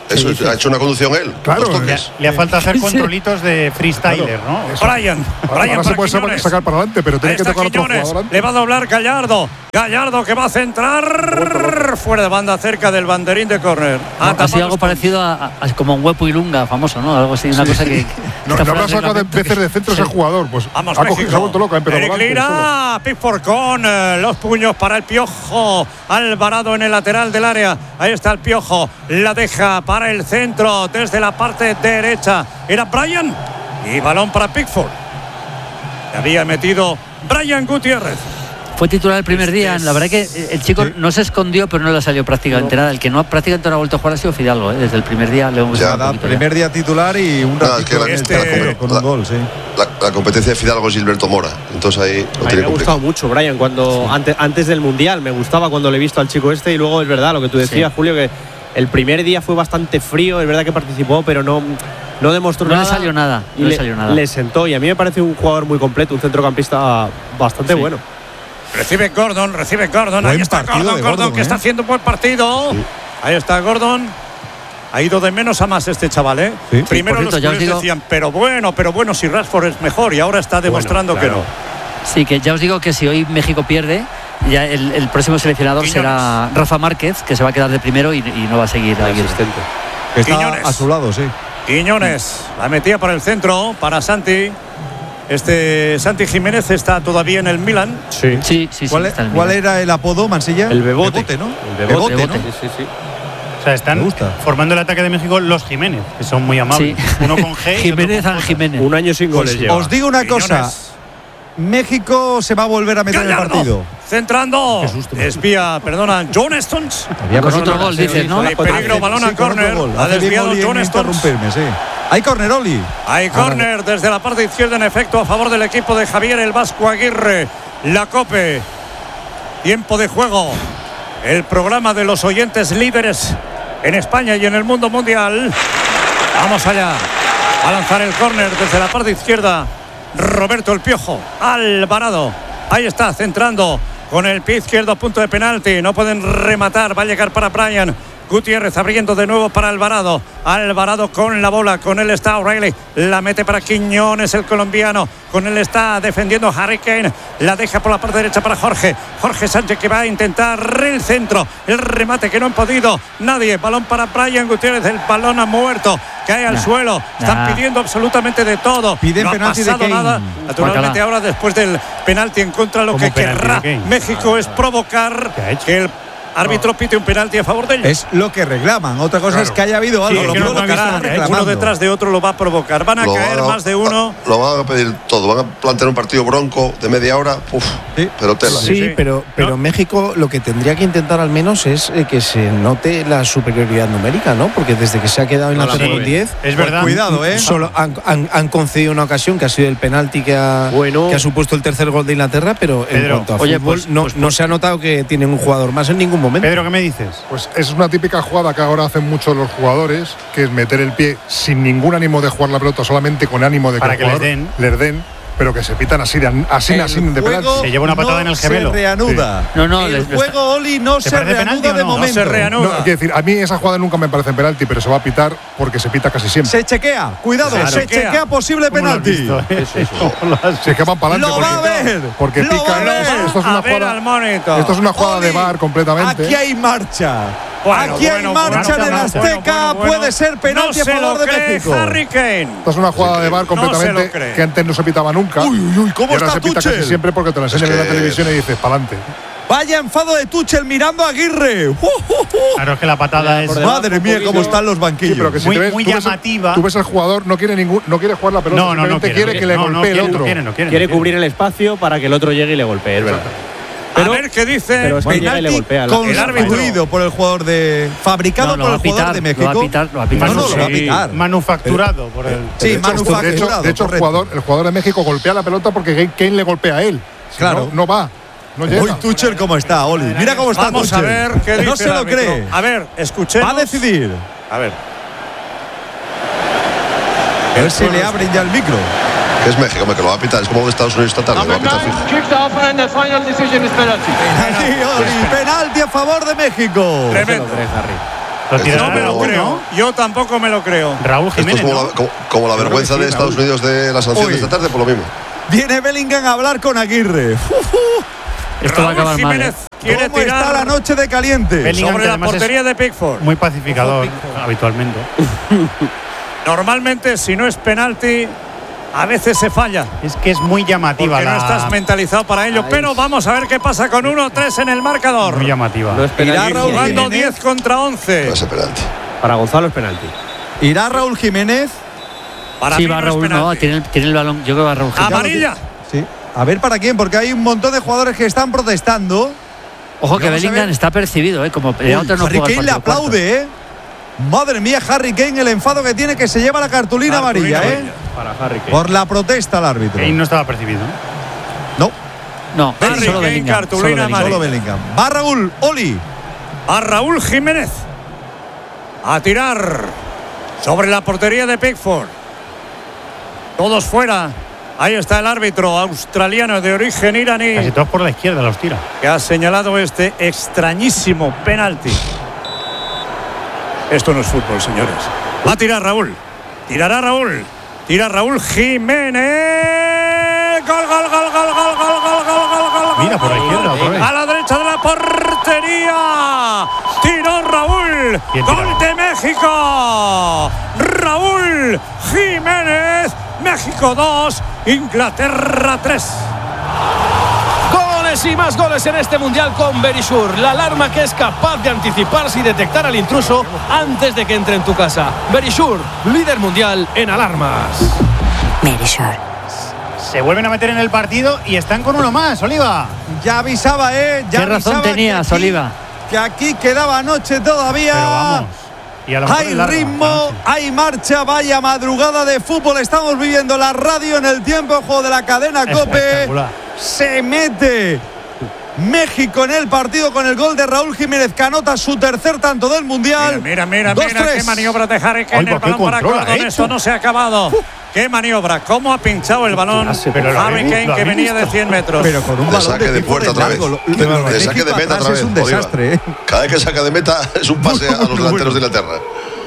S8: Eso, sí, sí. Ha hecho una conducción él.
S2: Claro.
S3: Le, le ha falta hacer controlitos sí. de freestyler,
S1: claro.
S3: ¿no?
S1: Eso. Brian.
S2: Ahora,
S1: Brian
S2: ahora se puede Quiñones. sacar para adelante, pero tiene que tocar
S1: Quiñones.
S2: otro jugador.
S1: Le va a doblar Gallardo. Gallardo que va a centrar. Fuera de banda, cerca del banderín de córner.
S4: No, ha sido algo parecido a, a como un Huepo y Lunga, famoso, ¿no? Algo así, una sí. cosa que.
S2: No, no habrá sacado de veces de centro ese sí. jugador. Pues
S1: vamos,
S2: ha cogido, se ha vuelto loco, pero
S1: Eric Lira, Pickford con eh, los puños para el Piojo. Alvarado en el lateral del área. Ahí está el Piojo. La deja para el centro desde la parte derecha. Era Brian. Y balón para Pickford. Había metido Brian Gutiérrez.
S4: Fue titular el primer día. La verdad que el chico sí. no se escondió, pero no le salió prácticamente no. nada. El que no prácticamente no ha vuelto a jugar ha sido Fidalgo, ¿eh? Desde el primer día le hemos
S6: ya, un primer ya. día titular y un
S8: no, es que la,
S6: este,
S8: la,
S6: con
S8: la,
S6: un gol, sí.
S8: La, la competencia de Fidalgo es Gilberto Mora. Entonces ahí
S5: no tiene me ha gustado mucho, Brian, cuando sí. antes, antes del Mundial. Me gustaba cuando le he visto al chico este y luego es verdad lo que tú decías, sí. Julio, que el primer día fue bastante frío, es verdad que participó, pero no, no demostró
S4: no
S5: nada.
S4: No le salió nada.
S5: Y
S4: no
S5: le,
S4: le salió nada.
S5: Le sentó y a mí me parece un jugador muy completo, un centrocampista bastante sí. bueno.
S1: Recibe Gordon, recibe Gordon.
S6: Buen
S1: Ahí está Gordon, Gordon, Gordon, que ¿eh? está haciendo un buen partido. Sí. Ahí está Gordon. Ha ido de menos a más este chaval, ¿eh? Sí. Primero sí, cierto, los culés decían, pero bueno, pero bueno, si Rashford es mejor, y ahora está demostrando bueno, claro.
S4: que no. Sí, que ya os digo que si hoy México pierde, ya el, el próximo seleccionador Quiñones. será Rafa Márquez, que se va a quedar de primero y, y no va a seguir ahí asistente.
S6: Está Quiñones. a su lado, sí.
S1: Quiñones, la metía por el centro para Santi. Este Santi Jiménez está todavía en el Milan.
S4: Sí, sí, sí.
S6: ¿Cuál,
S4: sí está
S6: ¿cuál era el apodo, Mansilla?
S5: El Bebote,
S6: Bebote ¿no?
S5: El Bebote,
S6: Bebote,
S5: ¿no?
S6: Sí, sí, sí.
S3: O sea, están formando el ataque de México los Jiménez, que son muy amables. Sí. Uno con G.
S4: Jiménez San Jiménez.
S5: Un año sin goles.
S6: Os,
S5: lleva.
S6: os digo una
S1: Quiñones.
S6: cosa. México se va a volver a meter en el partido.
S1: Centrando. Espía, perdona, John Stones.
S4: Con otro gol, dices, ¿no?
S1: Hay peligro, balón a córner. Ha desviado John Stones.
S6: Sí. Hay córner, Oli.
S1: Hay córner desde la parte izquierda, en efecto, a favor del equipo de Javier el Vasco Aguirre. La Cope. Tiempo de juego. El programa de los oyentes líderes en España y en el mundo mundial. Vamos allá. A lanzar el córner desde la parte izquierda. Roberto el Piojo. Alvarado. Ahí está, centrando con el pie izquierdo, punto de penalti. No pueden rematar. Va a llegar para Brian Gutiérrez, abriendo de nuevo para Alvarado. Alvarado con la bola. Con él está O'Reilly. La mete para Quiñones, el colombiano. Con él está defendiendo Harry Kane. La deja por la parte derecha para Jorge. Jorge Sánchez, que va a intentar el centro. El remate que no han podido nadie. Balón para Brian Gutiérrez. El balón ha muerto. Cae al nah, suelo. Están nah. pidiendo absolutamente de todo.
S6: Piden
S1: no
S6: penalti
S1: ha pasado
S6: de Kane.
S1: nada. Naturalmente ahora, después del penalti en contra, lo que querrá México ah, es provocar que el árbitro pite un penalti a favor de ellos.
S6: Es lo que reclaman. Otra cosa claro. es que haya habido algo. Sí,
S1: lo provocará. No uno detrás de otro lo va a provocar. Van a lo caer van a, más de uno.
S8: Lo van a pedir todo. Van a plantear un partido bronco de media hora. Uf, sí. Pero tela.
S7: Sí, sí. pero, pero ¿no? México lo que tendría que intentar al menos es eh, que se note la superioridad numérica, ¿no? Porque desde que se ha quedado en no, la tercera diez.
S3: Es verdad.
S6: Cuidado, ¿eh?
S7: Solo han, han, han concedido una ocasión que ha sido el penalti que ha, bueno. que ha supuesto el tercer gol de Inglaterra, pero Pedro, en cuanto a oye, fútbol, pues, no, pues, no se ha notado que tienen un jugador más en ningún momento.
S3: Pedro, ¿qué me dices?
S2: Pues es una típica jugada que ahora hacen muchos los jugadores, que es meter el pie sin ningún ánimo de jugar la pelota, solamente con ánimo de que,
S3: Para que les den.
S2: les den, pero que se pitan así, así, así de penalti.
S3: Se lleva una patada
S6: no
S3: en el gemelo.
S6: Se reanuda.
S3: Sí.
S6: No, no, el les, juego, Oli, no se reanuda de
S3: no?
S6: momento.
S1: No se reanuda.
S2: No, quiero decir, a mí esa jugada nunca me parece penalti, pero se va a pitar porque se pita casi siempre.
S6: Se chequea, cuidado, claro. se chequea, chequea posible penalti.
S2: Visto, eh? eso, eso. Se queman para adelante.
S6: Lo va a ver.
S2: Porque
S6: lo
S2: pica. Esto es una jugada. Esto es una jugada de V A R completamente.
S6: Aquí hay marcha.
S1: Bueno,
S6: Aquí hay
S1: bueno,
S6: marcha
S1: bueno,
S6: en el Azteca,
S1: bueno, bueno, bueno.
S6: puede ser penalti
S1: no
S6: a favor de México.
S1: Harry Kane.
S2: Esto es una jugada de V A R completamente no que antes no se pitaba nunca.
S6: Uy, uy, uy, ¿cómo
S2: y ahora
S6: está
S2: se pita
S6: Tuchel?
S2: Casi siempre porque te lo enseñan es que... en la televisión y dices, pa'lante.
S6: Vaya enfado de Tuchel mirando a Aguirre. Uh, uh, uh.
S3: Claro, es que la patada es.
S6: Madre mía, cómo están los banquillos.
S2: Sí, pero que si
S3: muy
S2: ves,
S3: muy
S2: tú
S3: llamativa.
S2: Ves, tú ves al jugador, no quiere ningún, no quiere jugar la pelota,
S3: no, no, no quiere,
S2: quiere
S3: no
S2: que le
S3: no,
S2: golpee
S3: no quiere,
S2: el otro.
S3: No quiere, no quiere,
S5: quiere
S3: no
S5: cubrir el espacio para que el otro llegue y le golpee, es verdad.
S1: Pero, a ver qué dice.
S5: Pero es que llega y le golpea
S6: el árbitro por el jugador de fabricado no, por el
S4: pitar,
S6: jugador de México.
S4: Lo va a pitar, lo va a pitar.
S6: No, no, lo va a pitar.
S3: Manufacturado por él.
S6: Sí,
S2: de
S6: manufacturado.
S2: De hecho, de hecho el jugador, el jugador de México golpea la pelota porque Kane le golpea a él. Si
S6: claro,
S2: no, no va. No llega.
S6: Hoy Tuchel cómo está, Oli. Mira cómo está
S1: Vamos
S6: Tuchel.
S1: a ver qué dice.
S6: No se lo cree.
S1: A ver, escuchemos.
S6: Va a decidir.
S1: A ver.
S6: A ver si le abren ya el micro.
S8: Es México, hombre, que lo va a pitar. Es como de Estados Unidos esta tarde. Lo va a pitar fijo.
S6: Penalti, Oli, penalti a favor de México.
S1: Tremendo. Lo no me lo creo. ¿No? Yo tampoco me lo creo.
S3: Raúl Jiménez.
S8: Esto es como,
S3: ¿no?
S8: la, como, como la vergüenza sí, de Estados Raúl. Unidos de la sanción Uy. de esta tarde, por lo mismo.
S6: Viene Bellingham a hablar con Aguirre. Uh, uh.
S4: Esto Raúl va a acabar
S1: Jiménez
S4: mal.
S1: ¿Quiere
S6: ¿Cómo
S1: tirar
S6: está la noche de caliente?
S1: Bellingham, sobre la portería de Pickford.
S3: Muy pacificador, habitualmente.
S1: Normalmente, si no es penalti, a veces se falla.
S3: Es que es muy llamativa.
S1: Porque
S3: la...
S1: no estás mentalizado para ello. Ay. Pero vamos a ver qué pasa con uno tres en el marcador.
S3: Muy llamativa.
S6: No es penalti.
S1: Irá jugando diez contra once.
S8: No es penalti.
S5: Para Gonzalo es penalti.
S6: ¿Irá Raúl Jiménez?
S1: Para
S4: sí,
S1: mí
S4: va
S1: no
S4: Raúl,
S1: es
S4: no, tiene el, tiene el balón. Yo creo que va Raúl Jiménez.
S1: Amarilla.
S6: Sí. A ver para quién, porque hay un montón de jugadores que están protestando.
S4: Ojo que Bellingham está percibido, ¿eh? Como
S6: Uy,
S4: otro no
S6: Harry Kane le aplaude, ¿eh? Madre mía, Harry Kane, el enfado que tiene, que se lleva la cartulina, cartulina amarilla, ¿eh?
S5: Para Harry Kane.
S6: Por la protesta al árbitro.
S3: Kane no estaba percibido.
S6: No.
S4: No,
S1: Harry
S4: solo
S1: Kane,
S4: Bellingham.
S1: cartulina
S6: solo, solo Bellingham. Va Raúl, Oli.
S1: A Raúl Jiménez. A tirar sobre la portería de Pickford. Todos fuera. Ahí está el árbitro australiano de origen iraní.
S3: Casi todos por la izquierda los tira.
S1: Que ha señalado este extrañísimo penalti. Esto no es fútbol, señores. Va a tirar Raúl. Tirará Raúl. Tira Raúl Jiménez. Gol, gol, gol, gol, gol, gol, gol, gol, gol, gol.
S3: Mira, por la izquierda, por ahí.
S1: A la derecha de la portería. Tiró Raúl. Gol de México. Raúl Jiménez. México dos, Inglaterra tres.
S10: Goles y más goles en este mundial con Verisure, la alarma que es capaz de anticiparse y detectar al intruso antes de que entre en tu casa. Verisure, líder mundial en alarmas.
S11: Verisure.
S3: Se vuelven a meter en el partido y están con uno más, Oliva.
S6: Ya avisaba, ¿eh? Ya
S4: ¿Qué razón tenías,
S6: que aquí,
S4: Oliva?
S6: Que aquí quedaba noche todavía.
S3: Pero vamos. Y a lo
S6: hay ritmo, hay marcha, vaya madrugada de fútbol. Estamos viviendo la radio en el tiempo de juego de la cadena COPE. Se mete México en el partido con el gol de Raúl Jiménez, que anota su tercer tanto del Mundial.
S1: Mira, mira, mira, mira qué maniobra de Harry Kane. El balón para Gordon. Esto no se ha acabado. Uh. Qué maniobra, cómo ha pinchado el balón Harry Kane, que venía de cien metros.
S6: Pero con un balón
S8: de saque de, de puerta otra vez. De, de saque de meta otra vez.
S6: Es un desastre. ¿eh?
S8: Cada vez que saca de meta es un pase a los delanteros de Inglaterra.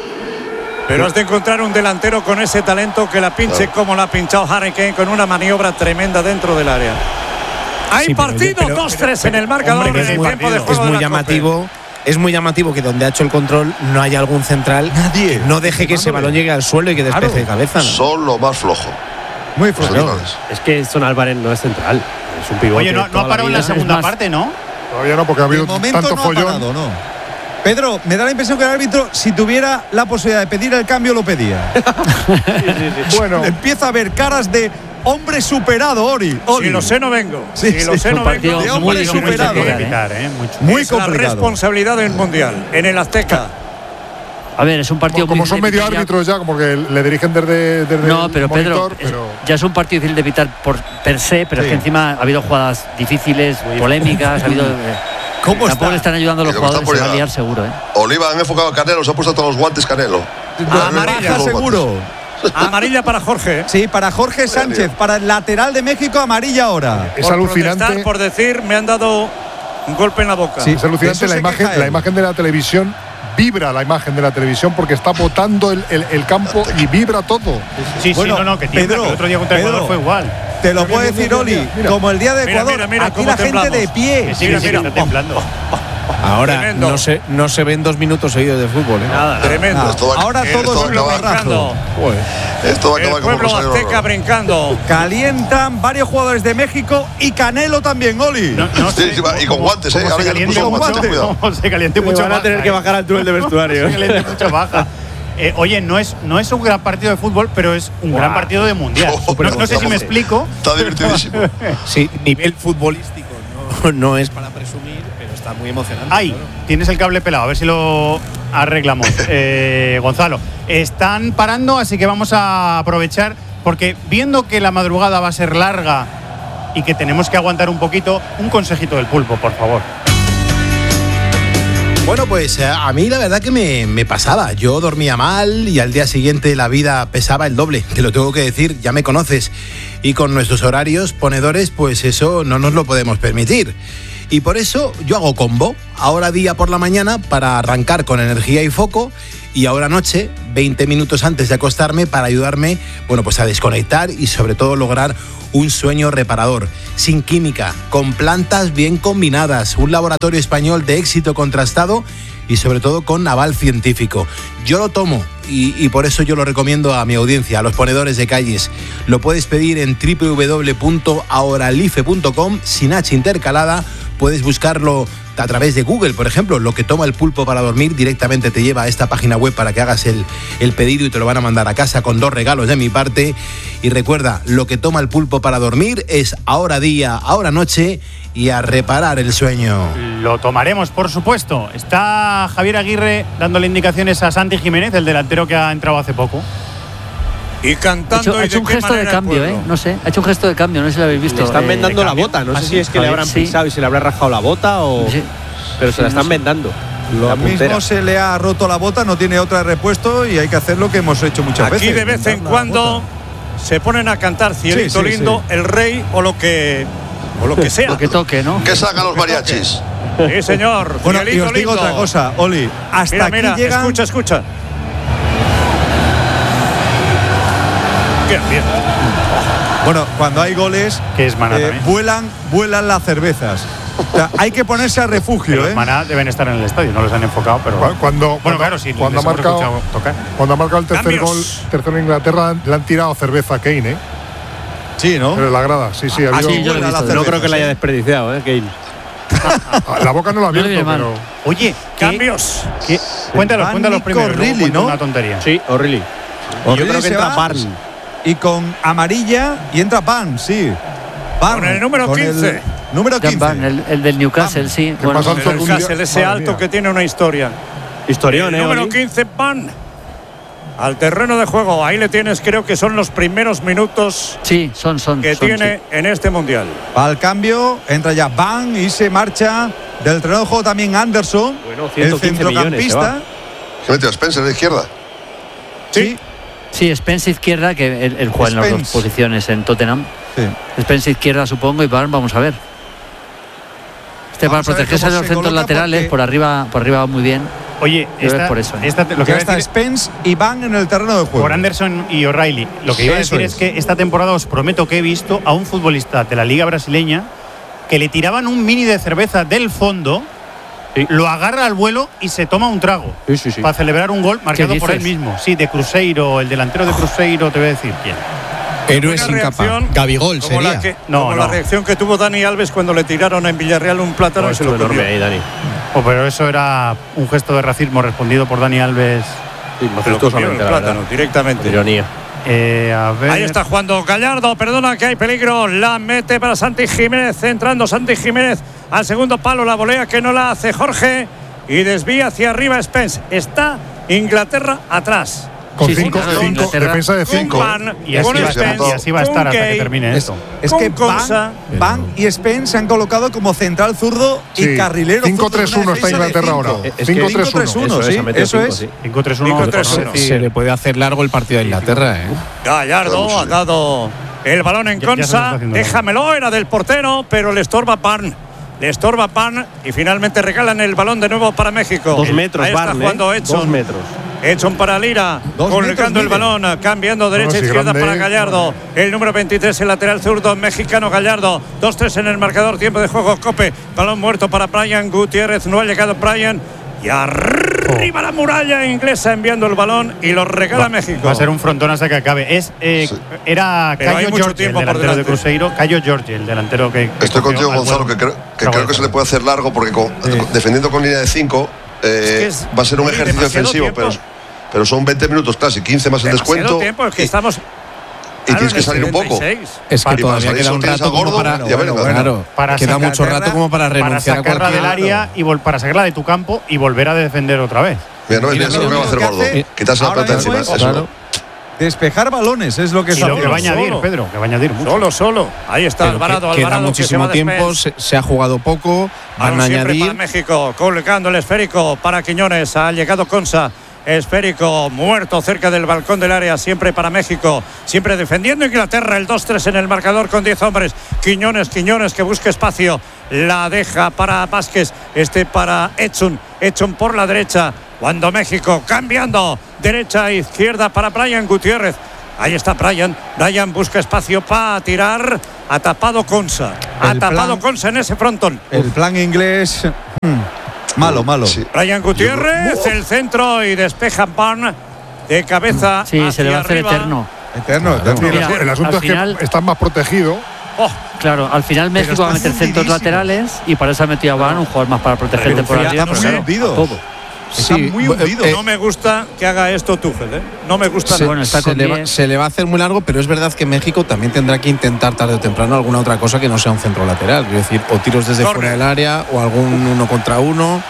S1: Pero has de encontrar un delantero con ese talento que la pinche claro. como la ha pinchado Harry Kane, con una maniobra tremenda dentro del área. Hay sí, partido dos tres en el marcador.
S7: Hombre,
S1: en el
S7: muy,
S1: tiempo de juego
S7: es muy
S1: de la
S7: llamativo.
S1: Copa.
S7: Es muy llamativo que donde ha hecho el control no haya algún central.
S6: Nadie.
S7: No deje que ese balón llegue al suelo y que despeje
S6: claro.
S7: de cabeza. ¿no?
S8: Son lo más flojo.
S6: Muy flojo.
S5: Es que Son Álvarez no es central. Es un pivote.
S3: Oye, no, no ha parado en la segunda más. parte, ¿no?
S2: Todavía no, porque ha habido tanto
S6: no
S2: follón.
S6: Ha parado, no. Pedro, me da la impresión que el árbitro, si tuviera la posibilidad de pedir el cambio, lo pedía. sí, sí, sí. Bueno, empieza a ver caras de hombre superado, Ori. Ori.
S1: Si lo sé, no vengo.
S6: Sí,
S1: si lo
S6: sí,
S1: sé, no vengo.
S6: De hombre superado.
S3: Muy, evitar, ¿eh?
S6: muy
S1: es
S6: complicado.
S1: La responsabilidad del Mundial, en el Azteca.
S4: A ver, es un partido
S2: como,
S4: muy
S2: como son medio árbitros ya, como que le dirigen desde, desde
S4: no, pero
S2: el monitor,
S4: Pedro,
S2: pero
S4: ya es un partido difícil de evitar por per se, pero sí. es que encima ha habido jugadas difíciles, polémicas, ha habido.
S6: ¿Cómo
S4: Tampoco
S6: está?
S4: le están ayudando los jugadores, se va a liar seguro, ¿eh?
S8: Oliva, han enfocado a Canelo, se ha puesto todos los guantes Canelo.
S6: Amarilla seguro.
S1: Amarilla para Jorge.
S6: Sí, para Jorge Sánchez, para el lateral de México, amarilla ahora.
S2: Es
S1: por
S2: alucinante.
S1: Por decir, me han dado un golpe en la boca.
S2: Sí, es alucinante la imagen, la imagen de la televisión. Vibra la imagen de la televisión porque está botando el, el, el campo y vibra todo.
S3: Sí,
S6: bueno,
S3: sí, no, no, que tiembla,
S6: Pedro,
S3: que el otro día contra
S6: Pedro,
S3: Ecuador fue igual.
S6: Te lo puedo decir, Oli, como el día de Ecuador,
S1: mira, mira, mira
S6: aquí la gente de pie.
S3: Que sí, mira, mira, está temblando.
S7: Ahora
S1: Tremendo.
S7: no se, no se ven dos minutos seguidos de fútbol. ¿eh?
S1: Nada, tremendo.
S6: Nada.
S8: Esto va,
S6: Ahora todo es un agarrazo.
S8: Esto va a
S1: El
S8: acabar como
S1: pueblo
S8: Rosario
S1: azteca brincando.
S6: Calientan varios jugadores de México y Canelo también, Oli.
S3: No, no
S8: sí,
S3: sé,
S8: sí, y con guantes, ¿eh? Ahora ya le puso
S6: con
S8: guantes, cuidado.
S3: Como se caliente mucho.
S5: Van a tener
S3: baja,
S5: que
S3: eh.
S5: bajar al túnel de vestuario.
S3: Se caliente mucho baja. Eh, oye, no es, no es un gran partido de fútbol, pero es un wow. gran partido de mundial.
S8: Oh,
S3: no, no sé si me explico.
S8: Está divertidísimo.
S7: Sí, nivel futbolístico no, no es para presumir, pero está muy emocionante.
S3: Ahí,
S7: claro.
S3: tienes el cable pelado, a ver si lo arreglamos. eh, Gonzalo, están parando, así que vamos a aprovechar, porque viendo que la madrugada va a ser larga y que tenemos que aguantar un poquito, un consejito del pulpo, por favor.
S12: Bueno, pues a mí la verdad que me, me pasaba. Yo dormía mal y al día siguiente la vida pesaba el doble. Te lo tengo que decir, ya me conoces. Y con nuestros horarios ponedores, pues eso no nos lo podemos permitir. Y por eso yo hago combo. Ahora día por la mañana para arrancar con energía y foco, y ahora noche, veinte minutos antes de acostarme, para ayudarme, bueno, pues a desconectar y sobre todo lograr un sueño reparador, sin química, con plantas bien combinadas, un laboratorio español de éxito contrastado y sobre todo con aval científico. Yo lo tomo y, y por eso yo lo recomiendo a mi audiencia, a los ponedores de calles. Lo puedes pedir en doble u doble u doble u punto ahoralife punto com, sin H intercalada. Puedes buscarlo a través de Google, por ejemplo. Lo que toma el pulpo para dormir directamente te lleva a esta página web para que hagas el, el pedido y te lo van a mandar a casa con dos regalos de mi parte. Y recuerda, lo que toma el pulpo para dormir es ahora día, ahora noche, y a reparar el sueño.
S3: Lo tomaremos, por supuesto. Está Javier Aguirre dándole indicaciones a Santi Jiménez, el delantero que ha entrado hace poco.
S1: Y cantando.
S4: Ha hecho,
S1: y
S4: ha hecho un gesto de cambio, ¿eh? No sé, ha hecho un gesto de cambio, no sé si lo habéis visto.
S5: Le están
S4: eh,
S5: vendando la bota, no sé si es que le habrán
S4: sí.
S5: pisado y se le habrá rajado la bota o. Sí. Pero se
S4: sí,
S5: la están
S4: no sé.
S5: vendando.
S6: Lo mismo se le ha roto la bota, no tiene otra de repuesto y hay que hacer lo que hemos hecho muchas
S1: Aquí
S6: veces.
S1: de vez en cuando se ponen a cantar Cielito
S6: Sí, sí,
S1: Lindo,
S6: sí.
S1: El Rey o lo que o lo que sea.
S4: Lo que toque, ¿no?
S8: Que salgan los mariachis.
S1: Sí, señor.
S6: Bueno, y
S1: Cielito
S6: os digo
S1: Lindo.
S6: otra cosa, Oli. Hasta
S1: Mira,
S6: aquí
S1: mira,
S6: llegan.
S1: escucha, escucha. Qué bien.
S6: Bueno, cuando hay goles,
S3: Que es Maná
S6: eh,
S3: también.
S6: vuelan, vuelan las cervezas. O sea, hay que ponerse a refugio,
S3: Los
S6: ¿eh?
S3: Maná deben estar en el estadio, no los han enfocado, pero.
S2: Cu- Cuando,
S3: bueno,
S2: cuando,
S3: claro, sí,
S2: cuando, ha
S3: les hemos
S2: marcado,
S3: escuchado tocar.
S2: cuando ha marcado el tercer
S1: Cambios.
S2: gol, tercero en Inglaterra, le han tirado cerveza a Kane, ¿eh?
S6: Sí, ¿no?
S2: Pero en la grada, sí, sí. Ha
S6: Ah,
S2: habido,
S6: sí, yo lo he visto.
S5: No creo que la haya desperdiciado, ¿eh? Kane.
S2: la boca no la ha
S4: No le viene
S2: abierto,
S4: mal.
S2: pero.
S3: Oye, ¿qué-
S1: Cambios.
S3: qué- cuéntalos,
S6: Van
S3: cuéntalos
S6: Nico
S3: primero. luego
S6: Reilly,
S3: cuento
S6: ¿no?
S3: Una tontería.
S5: Sí, O'Reilly. Y yo
S6: O'Reilly
S5: creo que
S6: se
S5: entra
S6: va.
S5: Barnes.
S6: Y con amarilla y entra Pan, sí. Pan,
S1: Con el número
S6: con el
S1: quince.
S6: número
S4: Jan
S6: quince.
S4: Van, el, el del Newcastle, sí.
S2: ¿Qué
S4: Bueno,
S2: pasa?
S1: El Newcastle, ese
S2: Madre
S1: alto
S2: mía.
S1: que tiene una historia.
S5: Historión,
S1: El
S5: ¿eh?
S1: número
S5: Oli?
S1: quince, Pan. Al terreno de juego. Ahí le tienes, creo que son los primeros minutos
S4: sí, son, son.
S1: que
S4: son,
S1: tiene
S4: sí.
S1: en este mundial.
S6: Al cambio, entra ya Van y se marcha del terreno de juego también Anderson,
S5: Bueno,
S6: el
S5: ciento quince millones se
S6: centrocampista.
S5: va.
S8: ¿Qué mete a Spencer de izquierda?
S6: Sí,
S4: Sí, Spence izquierda, que él, él juega en las dos
S6: Spence.
S4: posiciones en Tottenham.
S6: sí.
S4: Spence izquierda, supongo, y Barnes, vamos a ver. Este para
S6: Vamos a ver
S4: protegerse
S6: cómo
S4: de los
S6: se
S4: centros
S6: coloca
S4: laterales,
S6: porque-
S4: por arriba, por arriba va muy bien.
S3: Oye,
S4: Yo
S3: esta,
S4: es por eso, ¿eh?
S3: esta- lo que
S6: Ya
S3: iba a
S6: está
S3: decir
S6: Spence y Van en el terreno de juego.
S3: por Anderson y O'Reilly. Lo que iba a
S6: Eso
S3: decir
S6: es.
S3: es que esta temporada os prometo que he visto a un futbolista de la Liga Brasileña que le tiraban un mini de cerveza del fondo,
S5: Sí.
S3: lo agarra al vuelo y se toma un trago
S5: Sí, sí, sí.
S3: para celebrar un gol marcado por él
S4: dices?
S3: mismo. Sí, de Cruzeiro, el delantero de Cruzeiro, te voy a decir quién.
S12: Héroes
S1: Una
S12: sin capa.
S1: reacción
S12: Gabigol
S1: como
S12: sería.
S1: la, que,
S3: No,
S1: como
S3: no.
S1: la reacción que tuvo Dani Alves cuando le tiraron en Villarreal un plátano
S5: Oh,
S1: y se lo
S5: estuvo
S1: comió.
S5: enorme ahí, Dani.
S3: Oh, pero eso era un gesto de racismo respondido por Dani Alves.
S5: Sí,
S1: Se lo comió el
S5: majestuosamente, la
S1: plátano
S5: verdad.
S1: directamente.
S5: Ironía.
S3: Eh, a ver.
S1: Ahí está jugando Gallardo, perdona que hay peligro, la mete para Santi Jiménez, entrando Santi Jiménez al segundo palo, la volea que no la hace Jorge y desvía hacia arriba Spence. Está Inglaterra atrás.
S2: Con
S4: Sí, sí,
S2: cinco,
S4: claro,
S2: cinco,
S4: Inglaterra.
S2: defensa de cinco.
S1: Con Van,
S3: Y así,
S1: con
S3: va a estar,
S1: Spence,
S3: y así va a estar
S1: con
S3: hasta que
S1: Gay,
S3: termine esto.
S6: Es
S1: con
S6: que
S1: Consa.
S6: Van, Van y Spence se han colocado como central zurdo y
S2: Sí.
S6: carrilero.
S2: cinco tres uno está Inglaterra ahora. cinco tres uno.
S6: cinco
S5: Eso es,
S6: sí,
S5: ha metido
S6: eso
S5: cinco,
S6: es.
S5: sí.
S3: cinco tres uno.
S1: cinco tres
S3: por
S1: uno.
S3: decir.
S7: Se le puede hacer largo el partido de Inglaterra, ¿eh?
S1: Gallardo ha dado el balón en
S3: Ya- ya se lo está
S1: Consa,
S3: haciendo
S1: déjamelo, era del portero, pero le estorba Pan. Le estorba Pan y finalmente regalan el balón de nuevo para México.
S5: Dos metros,
S1: Ahí está
S5: Barne,
S1: jugando
S5: ¿eh?
S1: Edson.
S5: Dos metros.
S1: Edson para Lira,
S6: Dos
S1: colgando
S6: metros
S1: el
S6: mide.
S1: balón, cambiando derecha
S2: sí,
S1: izquierda
S2: grande.
S1: para Gallardo. El número veintitrés, el lateral zurdo mexicano Gallardo. dos tres en el marcador, tiempo de juego, Cope. Balón muerto para Brian Gutiérrez, no ha llegado Brian. Y arriba la muralla inglesa enviando el balón y lo regala
S3: Va-
S1: México.
S3: Va a ser un frontón hasta que acabe. Es, eh,
S8: Sí.
S3: Era
S1: Pero hay
S3: Cayo
S1: mucho
S3: Jorge, el
S1: tiempo por
S3: delantero de
S1: delante.
S3: Cruzeiro. Cayo Jorge, el delantero que. que
S8: Estoy
S3: cogió
S8: contigo,
S3: al
S8: Gonzalo,
S3: vuelo.
S8: que creo que,
S3: Trago
S8: creo
S3: de
S8: que se le
S3: cerveza.
S8: puede hacer largo porque con- defendiendo con línea de cinco
S1: que es
S8: va a ser un
S1: muy
S8: ejercicio
S1: demasiado
S8: defensivo,
S1: tiempo.
S8: pero, pero son veinte minutos casi, quince más el
S1: Demasiado
S8: descuento.
S1: tiempo, es que
S8: y,
S1: estamos.
S8: y tienes que salir un poco.
S4: Ah,
S7: Es que
S8: Para- y para
S7: todavía
S8: salir
S7: queda
S8: solo
S7: un
S8: tienes
S7: rato
S8: a
S7: como
S8: Gordo
S7: para.
S8: y a Bellingham.
S7: Claro,
S3: Para
S7: queda
S3: sacar
S7: mucho
S6: Inglaterra,
S7: rato como para
S3: Para
S7: renunciar a
S3: sacarla
S7: cualquier.
S3: del área y vol- para sacarla de tu campo y volver a defender otra vez.
S8: Mira, no ves,
S6: Mira,
S8: mira, lo que va a hacer
S6: lo que
S8: Gordo.
S6: hace
S8: Quitarse la
S6: ahora
S8: pelota
S6: mismo
S8: encima.
S6: es-
S8: Eso.
S7: Claro.
S6: Despejar balones es lo que
S3: Y
S6: está
S3: lo que va a añadir,
S1: solo.
S3: Pedro, que va a añadir mucho.
S1: Solo, solo. Ahí está
S7: Pero
S1: Alvarado,
S7: que- queda
S1: Alvarado que se va
S7: muchísimo
S1: de
S7: tiempo,
S1: Spence.
S7: se, se ha jugado poco, van
S1: Balón
S7: a
S1: siempre
S7: añadir.
S1: para México, colgando el esférico para Quiñones. Ha llegado Consa. esférico muerto cerca del balcón del área, siempre para México, siempre defendiendo Inglaterra. El dos tres en el marcador con diez hombres. Quiñones, Quiñones que busca espacio, la deja para Vázquez, este para Edson, Edson por la derecha, cuando México cambiando derecha a izquierda para Brian Gutiérrez. Ahí está Brian, Brian busca espacio para tirar, ha tapado Konsa, ha
S6: El
S1: tapado
S6: plan-
S1: Konsa en ese frontón.
S6: El plan inglés. hmm, Malo, malo.
S8: Sí.
S1: Brian Gutiérrez, el centro y despeja Barn de cabeza.
S4: Sí, se le va a hacer
S1: arriba.
S4: eterno.
S6: Eterno,
S2: Sí,
S6: eterno.
S2: el,
S4: Mira,
S2: asu- el asunto
S4: al
S2: es
S4: final-
S2: que están más protegidos.
S1: Oh,
S4: Claro, al final México
S6: está
S4: va a meter centros
S6: fundidísimo.
S4: laterales y para eso ha metido a Van, un jugador más para protegerte por
S6: Está
S4: arriba.
S6: muy
S4: pero claro,
S6: hundido.
S4: a todo.
S6: Está
S7: Sí,
S6: muy
S7: eh,
S6: hundido.
S7: eh,
S1: no me gusta que haga esto Tuchel, ¿eh? No me gusta
S7: Se,
S1: nada.
S4: bueno, está
S7: se
S4: con
S7: le va,
S4: diez.
S7: se le va a hacer muy largo, pero es verdad que México también tendrá que intentar tarde o temprano alguna otra cosa que no sea un centro lateral. Quiero decir, o tiros desde
S1: Córner.
S7: fuera del área o algún uno contra uno.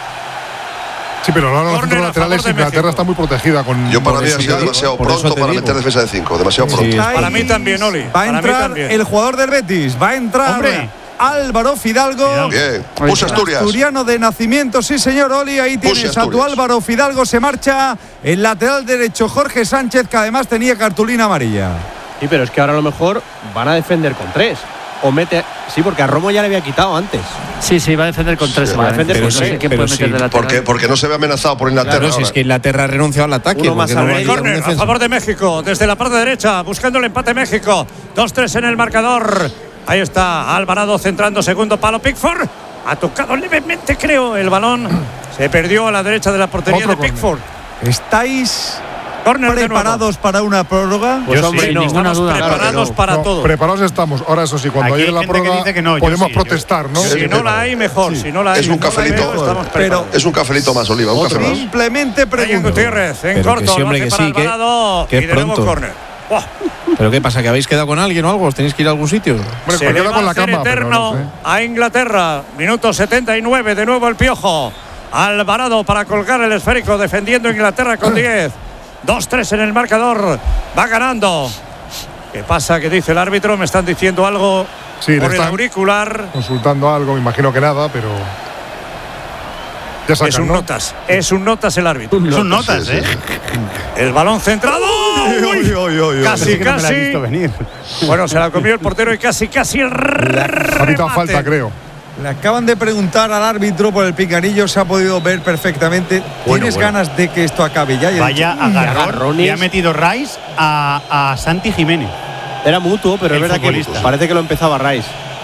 S2: Sí, pero ahora los
S1: Córner
S2: centros
S1: a favor
S2: laterales
S1: de
S2: Inglaterra
S1: México.
S2: está muy protegida con.
S8: Yo para
S2: con
S8: mí ha
S2: ese-
S8: sido demasiado
S7: por eso
S8: pronto
S7: te
S8: para
S7: digo.
S8: meter defensa de cinco, demasiado
S7: Sí,
S8: pronto.
S7: es-
S1: Para mí también, Oli.
S6: Va a
S1: Para mí
S6: entrar
S1: también.
S6: el jugador del Betis. Va a entrar
S3: Hombre.
S6: Álvaro Fidalgo.
S8: Bien, puse Asturias.
S6: Asturiano de nacimiento, sí señor Oli, ahí
S8: Puse
S6: tienes a tu
S8: Asturias.
S6: Álvaro Fidalgo, se marcha el lateral derecho Jorge Sánchez, que además tenía cartulina amarilla.
S5: Sí, pero es que ahora a lo mejor van a defender con tres. O mete. Sí, porque a Romo ya le había quitado antes.
S4: Sí, sí, va a defender con tres.
S8: Sí,
S5: va a
S4: seguramente.
S5: defender
S4: No
S5: con
S4: sé
S5: tres,
S4: quién
S7: pero
S4: puede meter
S7: sí,
S4: de lateral.
S8: Porque, porque no se ve amenazado por Inglaterra.
S7: Claro, si es
S8: ahora.
S7: que Inglaterra ha renunciado al ataque.
S5: Uno más
S7: porque no
S5: al
S7: hay
S5: medio.
S7: ningún
S1: Córner a
S7: defensa.
S1: favor de México, desde la parte derecha, buscando el empate México. dos tres en el marcador. Ahí está Alvarado centrando segundo palo. Pickford ha tocado levemente, creo, el balón. Se perdió a la derecha de la portería
S2: Otro
S1: de Pickford.
S6: ¿Estáis
S1: Córner de nuevo.
S6: preparados para una prórroga?
S5: Pues
S1: Yo
S5: hombre,
S1: sí,
S5: no.
S1: estamos
S4: ninguna duda.
S1: preparados
S5: Claro que no.
S1: para
S2: No,
S1: todo.
S2: preparados estamos. Ahora, eso sí, cuando
S3: Aquí
S2: llegue
S3: hay
S2: la
S3: gente que
S2: prórroga
S3: dice que no, yo
S2: podemos
S3: sí, yo-
S2: protestar, ¿no?
S1: Si no la hay, mejor. Si no la hay,
S8: Es un
S1: no la
S8: cafelito.
S1: veo, estamos
S6: Pero-
S1: preparados.
S8: Es un cafelito más, Oliva, un café más.
S6: Simplemente
S1: Brian
S6: pregunto.
S1: Gutiérrez en
S7: Pero que
S1: corto,
S7: sí,
S1: lo
S7: hombre,
S1: hace
S7: que
S1: para
S7: sí, que-
S1: Alvarado
S7: que
S1: y de nuevo
S7: pronto.
S1: córner. ¡Buah!
S7: ¿Pero qué pasa? ¿Que habéis quedado con alguien o algo? ¿Os tenéis que ir a algún sitio?
S2: Hombre,
S1: Se le
S2: cualquiera
S1: va
S2: con
S1: a
S2: la
S1: hacer
S2: cama, pero
S1: eterno
S2: no sé.
S1: a Inglaterra. Minuto setenta y nueve, de nuevo el Piojo. Alvarado para colgar el esférico, defendiendo Inglaterra con diez. dos tres en el marcador. Va ganando. ¿Qué pasa? ¿Qué dice el árbitro? Me están diciendo algo
S2: Sí, le
S1: por el
S2: están
S1: auricular.
S2: consultando algo, me imagino que nada, pero. Ya sacan,
S1: Es un
S2: ¿no?
S1: notas. Es un notas el árbitro.
S3: Son notas,
S8: Sí, sí,
S3: ¿eh?
S8: sí.
S1: El balón centrado. Uy, casi,
S3: Así que no me la he
S1: casi.
S3: visto venir.
S1: Bueno, se la comió el portero y casi, casi el
S2: Ha pitado
S1: remate.
S2: falta, creo.
S6: Le acaban de preguntar al árbitro por el picanillo, se ha podido ver perfectamente.
S8: Bueno,
S6: ¿Tienes
S8: bueno.
S6: ganas de que esto acabe ya? Y ha
S3: Vaya
S6: dicho,
S3: agarrón.
S5: agarrones.
S3: Y ha metido Rice a, a Santi Jiménez.
S5: Era mutuo, pero
S3: El
S5: es verdad que
S3: futbolista.
S5: parece que lo empezaba Rice.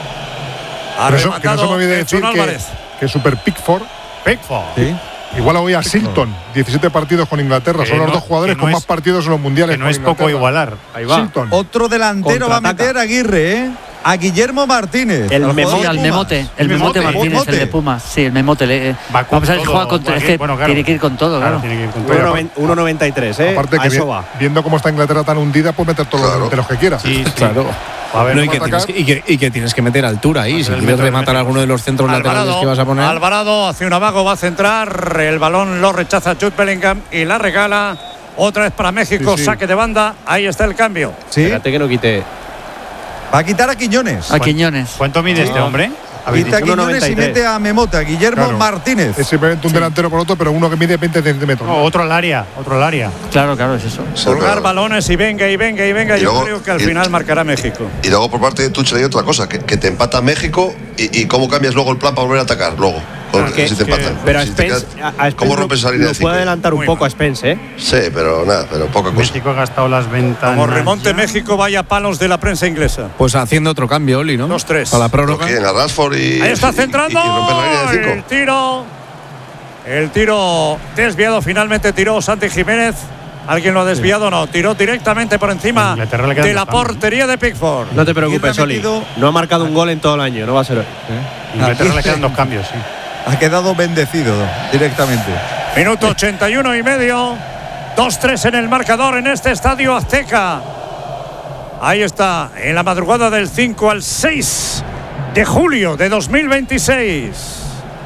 S1: Ha
S2: Pero eso- que no se me
S1: rematado
S2: olvide decir
S1: Edson
S2: que,
S1: Álvarez.
S2: que Super Pickford
S3: Pickford.
S6: ¿Sí?
S2: igual hoy a Silton, diecisiete partidos con Inglaterra.
S3: Que
S2: Son los
S3: no-
S2: dos jugadores
S3: que no
S2: con
S3: es-
S2: más partidos en los mundiales.
S3: Que no
S2: con
S3: es poco
S2: Inglaterra.
S3: igualar.
S5: Ahí va.
S2: Silton.
S6: Otro delantero va a
S5: Contraataca.
S6: meter Aguirre, ¿eh? A Guillermo Martínez.
S5: El
S6: al
S5: Memo-
S6: jugador
S4: Sí,
S6: de
S4: al
S6: Pumas.
S4: Memote, el
S3: Memote.
S4: Memote Martínez,
S6: Memote.
S4: el de Pumas. Sí, el Memote. le- eh,
S3: Va con
S4: Vamos a ver,
S3: todo,
S4: juega con todo. Es que
S3: bueno, claro.
S4: tiene que ir con todo, claro.
S3: Tiene que ir con todo.
S2: Oye,
S5: uno noventa y tres, ¿eh?
S2: Aparte
S5: a
S2: que
S5: eso
S2: vi-
S5: va.
S2: viendo cómo está Inglaterra tan hundida, pues meter todos
S8: Claro.
S2: los delanteros que quiera.
S3: Sí, sí.
S7: Claro.
S3: A ver,
S7: No, y,
S2: ¿cómo
S7: que
S2: atacar?
S7: tienes que, y, que, y que tienes que meter altura ahí.
S3: Pues
S7: Si
S3: el
S7: quieres
S3: metro de
S7: rematar
S3: México.
S7: alguno de los centros laterales que vas a poner.
S1: Alvarado hacia un amago, va a centrar. El balón lo rechaza Jude Bellingham y la regala. Otra vez para México,
S2: Sí, sí.
S1: saque de banda. Ahí está el cambio.
S6: Sí,
S5: Espérate que no quite.
S6: va a quitar a Quiñones.
S4: A Quiñones.
S3: ¿Cuánto mide este hombre? ¿Habéis
S6: Quita a
S3: dicho?
S6: Quiñones y
S5: uno noventa y tres.
S6: mete a Memota, Guillermo
S2: Claro.
S6: Martínez.
S2: Es simplemente un delantero por otro, pero uno que mide veinte centímetros.
S3: No, otro al área, otro al área.
S4: Claro, claro, es eso.
S8: Sí,
S1: Colgar
S8: pero-
S1: balones y venga y venga y venga.
S8: Y
S1: Yo
S8: luego-
S1: creo que al
S8: y-
S1: final marcará México.
S8: Y luego por parte de Tuchel hay otra cosa, que, que te empata México y, y cómo cambias luego el plan para volver a atacar luego. Con-
S5: Que-
S8: si te
S5: que-
S8: empatan.
S5: pero a
S8: Si te
S5: Spence,
S8: quedas-
S5: a- a Spence
S8: ¿Cómo
S5: lo-
S8: rompes esa línea
S5: lo
S8: de cinco?
S5: puede adelantar un
S1: Muy
S5: poco
S1: mal.
S5: a Spence, ¿eh?
S8: Sí, pero nada, pero poca cosa.
S3: México ha gastado las ventanas.
S1: Como remonte
S3: ya.
S1: México, vaya palos de la prensa inglesa.
S7: Pues haciendo otro cambio, Oli, ¿no?
S1: Dos, tres.
S7: Para la
S8: ¿Pero
S7: prórroga.
S8: quién? ¿A Rashford y,
S1: Ahí está
S8: y- y-
S1: centrando.
S8: y romper la línea de
S1: el
S8: cinco?
S1: tiro. El tiro desviado finalmente tiró Santi Jiménez. ¿Alguien lo ha desviado? No, tiró directamente por encima
S3: Inglaterra le quedan
S1: de la
S3: dos cambios.
S1: portería de Pickford.
S5: No te preocupes,
S6: Aguirre ha
S5: Oli.
S6: metido-
S5: No ha marcado un gol en todo el año, no va a ser hoy.
S3: Inglaterra le quedan dos cambios, sí.
S6: Ha quedado bendecido directamente.
S1: Minuto ochenta y uno y medio. dos tres en el marcador en este estadio Azteca. Ahí está, en la madrugada del cinco al seis de julio de dos mil veintiséis.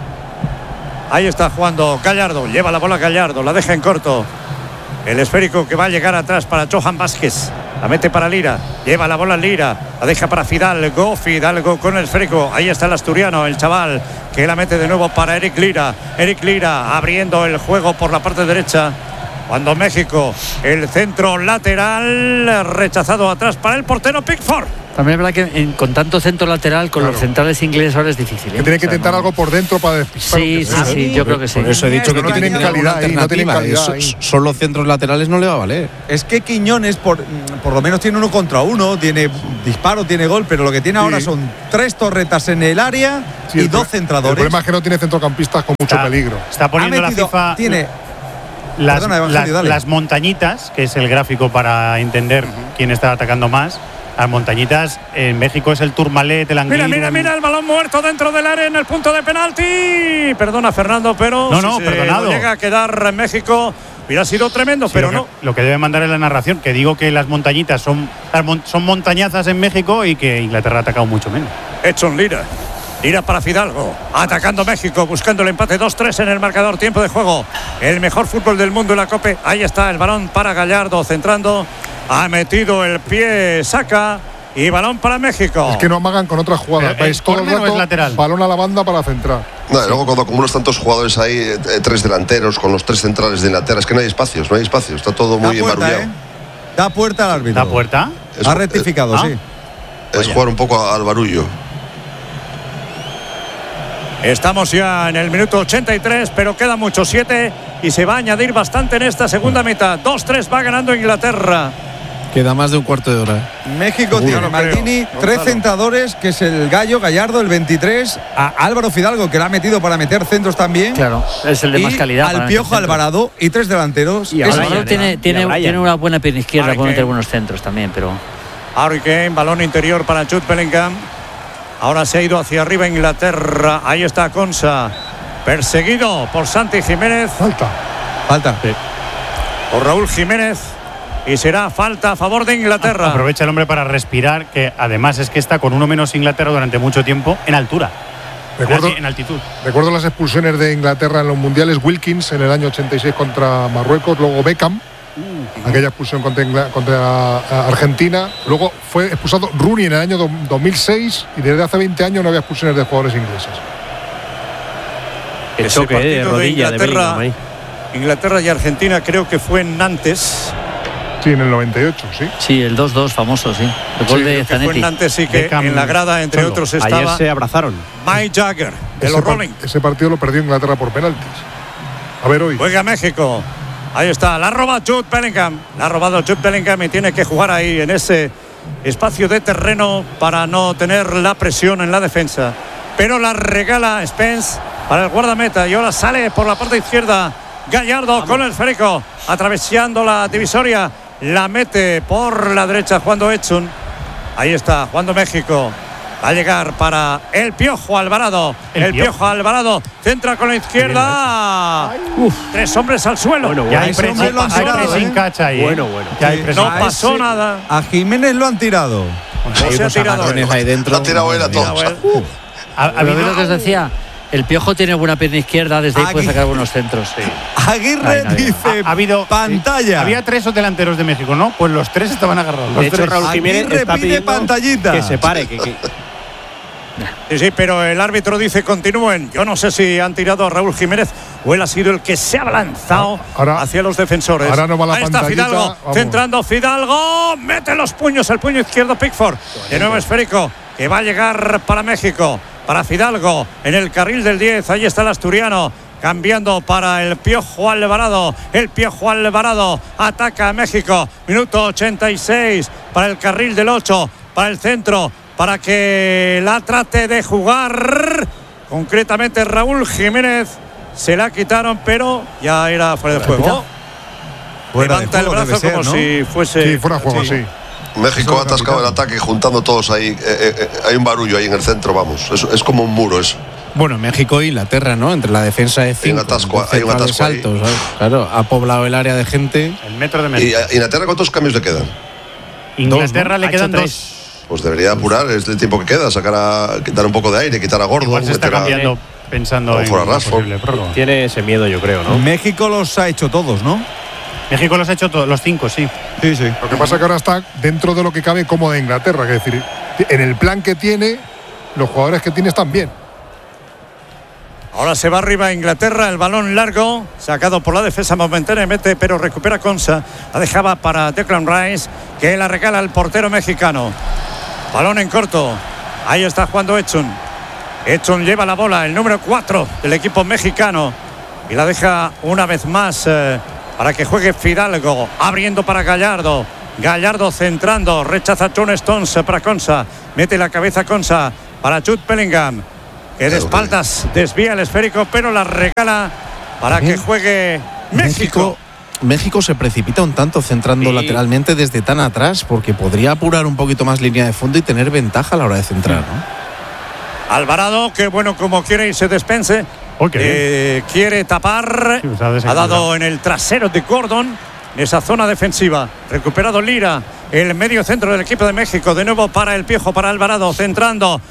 S1: Ahí está jugando Gallardo. Lleva la bola Gallardo, la deja en corto. El esférico que va a llegar atrás para Johan Vázquez. La mete para Lira. Lleva la bola Lira. La deja para Fidalgo. Fidalgo con el esférico. Ahí está el asturiano, el chaval, que la mete de nuevo para Eric Lira. Eric Lira abriendo el juego por la parte derecha. Cuando México, el centro lateral rechazado atrás para el portero Pickford.
S4: También es verdad que en, con tanto centro lateral, con claro. los centrales ingleses ahora es difícil. ¿eh?
S2: Que tiene que
S4: o sea,
S2: intentar
S4: no.
S2: algo por dentro para despistar.
S4: Sí, sí, sí, sí, yo creo que sí.
S7: Por eso he dicho que
S2: no tienen calidad ahí, no tienen calidad ahí.
S7: Solo centros laterales no le va a valer.
S6: Es que Quiñones por, por lo menos tiene uno contra uno, tiene disparo, tiene gol, pero lo que tiene sí. ahora son tres torretas en el área sí, y dos centradores.
S2: El problema es que no tiene centrocampistas con mucho
S3: está,
S2: peligro.
S3: Está poniendo metido, la FIFA…
S6: Tiene,
S3: las,
S6: perdona,
S3: las, las montañitas, que es el gráfico para entender uh-huh. quién está atacando más. Las montañitas en México es el Tourmalet, el Anguille.
S1: Mira, mira, mira el balón muerto dentro del área en el punto de penalti. Perdona, Fernando, pero
S3: no, no,
S1: si
S3: perdonado.
S1: No llega a quedar en México, hubiera sido tremendo,
S3: sí,
S1: pero
S3: lo
S1: no.
S3: Que, lo que debe mandar es la narración, que digo que las montañitas son, son montañazas en México y que Inglaterra ha atacado mucho menos.
S1: Edson Lira. Lira para Fidalgo, atacando México, buscando el empate dos tres en el marcador, tiempo de juego. El mejor fútbol del mundo en la Copa. Ahí está el balón para Gallardo, centrando. Ha metido el pie, saca. Y balón para México.
S2: Es que no amagan con otras jugadas.
S3: Pero
S2: Vais todo el rato,
S3: es lateral.
S2: Balón a la banda para centrar.
S8: No, y luego cuando acumulas tantos jugadores ahí, eh, tres delanteros con los tres centrales de Inglaterra, es que no hay espacios, no hay espacios. Está todo muy embarullado.
S6: ¿eh? Da puerta al árbitro.
S3: ¿Da puerta?
S6: Es, ha rectificado,
S8: es,
S6: sí.
S8: Es Vaya. Jugar un poco al barullo.
S1: Estamos ya en el minuto ochenta y tres, pero queda mucho, siete, y se va a añadir bastante en esta segunda mitad. dos tres va ganando Inglaterra.
S7: Queda más de un cuarto de hora.
S6: México tiene no Martini, no, tres claro. centradores, que es el Gallo, Gallardo, el veintitrés, a Álvaro Fidalgo, que la ha metido para meter centros también.
S4: Claro, es el de más calidad.
S6: Al Piojo Alvarado y tres delanteros.
S4: Y Alvarado tiene, tiene, tiene una buena pierna izquierda, puede meter buenos centros también, pero…
S1: Harry Kane, balón interior para Jude Bellingham. Ahora se ha ido hacia arriba Inglaterra. Ahí está Consa, perseguido por Santi Jiménez.
S2: Falta.
S6: Falta. Sí.
S1: Por Raúl Jiménez. Y será falta a favor de Inglaterra.
S3: Aprovecha el hombre para respirar, que además es que está con uno menos Inglaterra durante mucho tiempo en altura.
S2: Recuerdo,
S3: en altitud.
S2: Recuerdo las expulsiones de Inglaterra en los mundiales. Wilkins en el año ochenta y seis contra Marruecos, luego Beckham, uh, aquella expulsión contra, contra Argentina. Luego fue expulsado Rooney en el año dos mil seis y desde hace veinte años no había expulsiones de jugadores ingleses.
S5: El choque de rodilla de, de Bellingham ahí.
S1: Inglaterra y Argentina creo que fue en Nantes.
S2: Sí, en el noventa y ocho, sí.
S4: Sí, el dos dos famoso, sí. El gol
S1: sí,
S4: de Zanetti.
S1: Fue en Nantes, sí, que Beckham, en la grada, entre solo. otros, estaba…
S5: Ayer se abrazaron.
S1: Mike Jagger, de
S2: ese
S1: los Rolling.
S2: Ese partido lo perdió Inglaterra por penaltis. A ver hoy.
S1: Juega México. Ahí está, la roba Jude Bellingham. La ha robado Jude Bellingham y tiene que jugar ahí, en ese espacio de terreno, para no tener la presión en la defensa. Pero la regala Spence para el guardameta y ahora sale por la parte izquierda Gallardo. Vamos. Con el esférico, atravesando la divisoria. La mete por la derecha jugando Edson. Ahí está, jugando México. Va a llegar para el Piojo Alvarado. El, el Piojo Alvarado centra con la izquierda. Uf, tres hombres al suelo.
S3: Bueno, bueno. Ya hay presión, lo han tirado, ¿eh? Cacha ahí,
S5: bueno, bueno.
S3: Ya hay
S1: no pasó ese, nada.
S6: A Jiménez lo han tirado.
S1: No se ha tirado.
S7: Ahí dentro.
S8: Lo ha tirado él a todos.
S4: A, a mí lo que os decía. El Piojo tiene buena pierna izquierda, desde ahí Agui- puede sacar buenos centros. Sí.
S6: Aguirre Ay, no, dice: ha, ha habido pantalla.
S3: Había tres delanteros de México, ¿no? Pues los tres estaban agarrados.
S5: De hecho,
S3: tres.
S5: Raúl Jiménez
S6: Aguirre
S5: está
S6: pide pantallita.
S5: Que se pare. Que, que...
S1: Sí, sí, pero el árbitro dice continúen. Yo no sé si han tirado a Raúl Jiménez o él ha sido el que se ha lanzado ahora, hacia los defensores.
S2: Ahora no va la
S1: Ahí está Fidalgo, vamos. Centrando Fidalgo. Mete los puños, el puño izquierdo Pickford. De nuevo esférico, que va a llegar para México. Para Fidalgo, en el carril del diez, ahí está el asturiano, cambiando para el Piojo Alvarado, el Piojo Alvarado, ataca a México, minuto ochenta y seis, para el carril del ocho, para el centro, para que la trate de jugar, concretamente Raúl Jiménez, se la quitaron, pero ya era fuera de juego.
S6: Fuera
S1: Levanta
S6: de juego,
S1: el brazo
S6: ser,
S1: como
S6: ¿no?
S1: si fuese…
S2: Sí, fuera de juego, sí. sí.
S8: México ha atascado el ataque juntando todos ahí. Eh, eh, hay un barullo ahí en el centro, vamos. Es, es como un muro eso.
S7: Bueno, México e Inglaterra, ¿no? Entre la defensa de cinco.
S8: Hay un atasco, hay un atasco
S7: altos, ¿sabes? Claro, ha poblado el área de gente.
S3: El metro de México.
S8: ¿Y a Inglaterra cuántos cambios le quedan?
S3: Inglaterra
S7: dos, ¿no?
S3: le quedan dos.
S8: Pues debería apurar, es el tiempo que queda, sacar a, quitar un poco de aire, quitar a Gordo.
S3: Igual se está cambiando
S8: a,
S3: pensando en una posible prórroga.
S5: Tiene ese miedo, yo creo, ¿no?
S6: México los ha hecho todos, ¿no?
S3: México los ha hecho todos, los cinco, sí.
S6: Sí, sí.
S2: Lo que pasa es que ahora está dentro de lo que cabe como de Inglaterra, que es decir, en el plan que tiene, los jugadores que tiene están bien.
S1: Ahora se va arriba Inglaterra, el balón largo, sacado por la defensa momentáneamente, pero recupera Konsa. La dejaba para Declan Rice, que la regala al portero mexicano. Balón en corto. Ahí está jugando Edson. Edson lleva la bola, el número cuatro del equipo mexicano. Y la deja una vez más eh, para que juegue Fidalgo. Abriendo para Gallardo. Gallardo centrando. Rechaza John Stones para Konsa. Mete la cabeza Konsa para Jude Bellingham, que de espaldas desvía el esférico, pero la regala para que juegue México.
S7: México. México se precipita un tanto centrando sí. lateralmente desde tan atrás, porque podría apurar un poquito más línea de fondo y tener ventaja a la hora de centrar, ¿no?
S1: Alvarado, que bueno, como quiere y se despense, okay. eh, quiere tapar, sí, pues ha dado en el trasero de Gordon, en esa zona defensiva. Recuperado Lira, el medio centro del equipo de México, de nuevo para el Piojo, para Alvarado, centrando,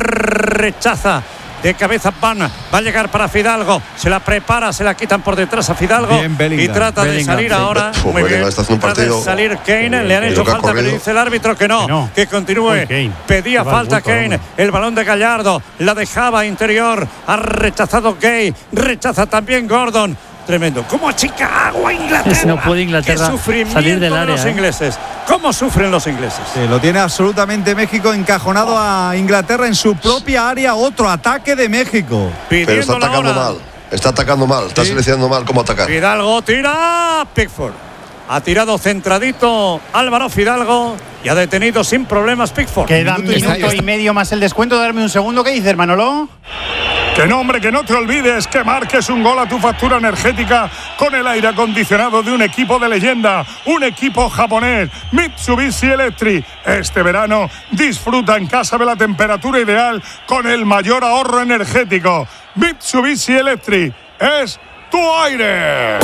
S1: rechaza. De cabeza Van, va a llegar para Fidalgo, se la prepara, se la quitan por detrás a Fidalgo y trata
S8: Bellingham.
S1: de salir
S8: sí.
S1: ahora.
S8: Muy bien,
S1: bien.
S8: Está haciendo un
S1: trata
S8: partido.
S1: de salir Kane, le han hecho falta, pero dice el árbitro que no, que, no. que continúe. Uy, Pedía falta Kane, el balón de Gallardo, la dejaba interior, ha rechazado Gay, rechaza también Gordon. Tremendo. ¿Cómo achica agua Inglaterra?
S4: No puede Inglaterra salir del área.
S1: De los ingleses. ¿Cómo sufren los ingleses?
S6: Sí, lo tiene absolutamente México encajonado a Inglaterra en su propia área. Otro ataque de México.
S8: Pero está atacando mal. Está atacando mal. Está sí. seleccionando mal cómo atacar.
S1: Fidalgo tira. Pickford. Ha tirado centradito Álvaro Fidalgo y ha detenido sin problemas Pickford.
S3: Queda un minuto, minuto y medio más el descuento. Darme un segundo. ¿Qué dices, Manolo?
S11: Que no, hombre, que no te olvides que marques un gol a tu factura energética con el aire acondicionado de un equipo de leyenda, un equipo japonés, Mitsubishi Electric. Este verano disfruta en casa de la temperatura ideal con el mayor ahorro energético. Mitsubishi Electric es tu aire.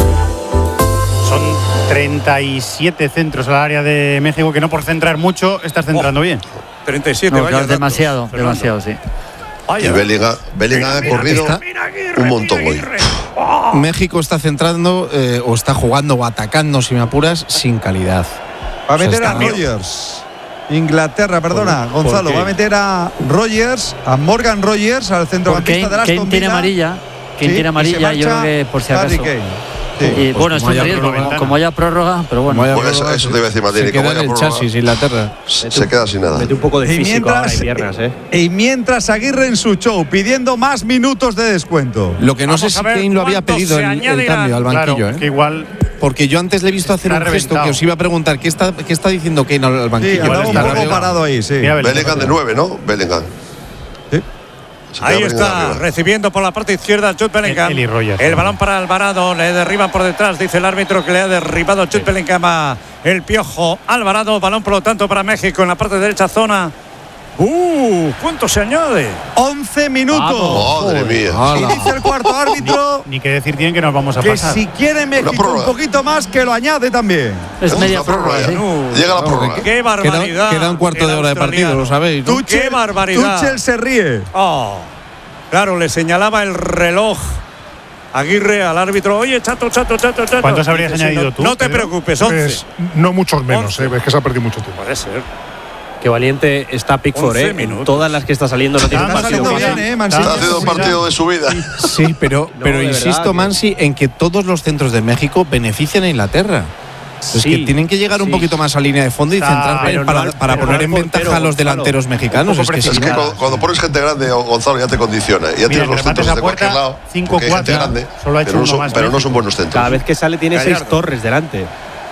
S3: Son treinta y siete centros al área de México, que no por centrar mucho estás centrando oh, bien.
S1: treinta y siete,
S4: no,
S1: vaya
S4: claro, demasiado, datos, demasiado, sí.
S8: Y Bellingham, Bellingham ha corrido está, un montón hoy.
S7: Oh. México está centrando eh, o está jugando o atacando, si me apuras, sin calidad.
S6: Va a meter o sea, a Rogers. Inglaterra, perdona, ¿Por, Gonzalo. ¿por va a meter a Rogers, a Morgan Rogers, al centrocampista de la Aston Villa.
S4: Kane tiene amarilla. Kane sí, tiene amarilla, yo creo que por si acaso. Sí. Y, pues bueno, es un riesgo, como, como haya prórroga, pero bueno.
S8: Bueno, eso, eso te iba a decir, Martín.
S7: Se queda en el chasis, Inglaterra.
S8: Se, se queda sin nada.
S5: Mete un poco de físico
S6: y mientras,
S5: ahora y piernas, ¿eh?
S6: Y mientras Aguirre en su show, pidiendo más minutos de descuento.
S7: Lo que no Vamos sé si Kane lo había pedido el, el cambio al banquillo,
S3: claro,
S7: ¿eh?
S3: Que igual…
S7: Porque yo antes le he visto hacer un gesto que os iba a preguntar. ¿Qué está, qué está diciendo Kane al banquillo?
S6: Sí, un poco parado ahí, sí.
S8: Bellingham de nueve, ¿no? Bellingham.
S1: Ahí está, recibiendo por la parte izquierda Jude Bellingham.
S3: El, el,
S1: el balón para Alvarado, le derriban por detrás, dice el árbitro que le ha derribado Jude sí. Bellingham a el Piojo Alvarado. Balón por lo tanto para México en la parte derecha zona. ¡Uh! ¿Cuánto se añade?
S6: once minutos.
S8: Madre mía.
S6: Y dice el cuarto árbitro.
S3: Ni, ni que decir tienen que nos vamos a
S6: que
S3: pasar.
S6: Si quiere México un poquito más, que lo añade también.
S4: Es media prórroga.
S8: ¿sí? Uh, Llega la prórroga.
S1: ¡Qué barbaridad!
S7: Queda, queda un cuarto de hora de partido, lo sabéis, ¿no?
S6: Tuchel,
S1: ¡Qué barbaridad!
S6: Tuchel se ríe.
S1: Oh. Claro, le señalaba el reloj Aguirre al árbitro. Oye, chato, chato, chato, chato.
S3: ¿Cuántos habrías dice, añadido
S1: no,
S3: tú?
S1: No te preocupes, once.
S2: Es, no muchos menos, eh, es que se ha perdido mucho tiempo.
S1: Puede ser.
S5: Qué valiente está Pickford, ¿eh? En todas las que está saliendo no tiene un partido
S6: bien, ¿eh?
S8: Está haciendo un partido de su vida.
S7: Sí, pero, no, pero insisto, que… Mansi, en que todos los centros de México benefician a Inglaterra. Sí, es que tienen que llegar un sí. poquito más a línea de fondo y centrar para, para, para poner en ventaja a los delanteros mexicanos.
S8: Es que, es que cuando, cuando pones gente grande, Gonzalo, ya te condiciona. Ya tienes los centros de cualquier lado.
S3: cinco cuatro.
S8: Grande, pero, no son, pero no son buenos centros.
S5: Cada vez que sale tiene Gallardo. seis torres delante.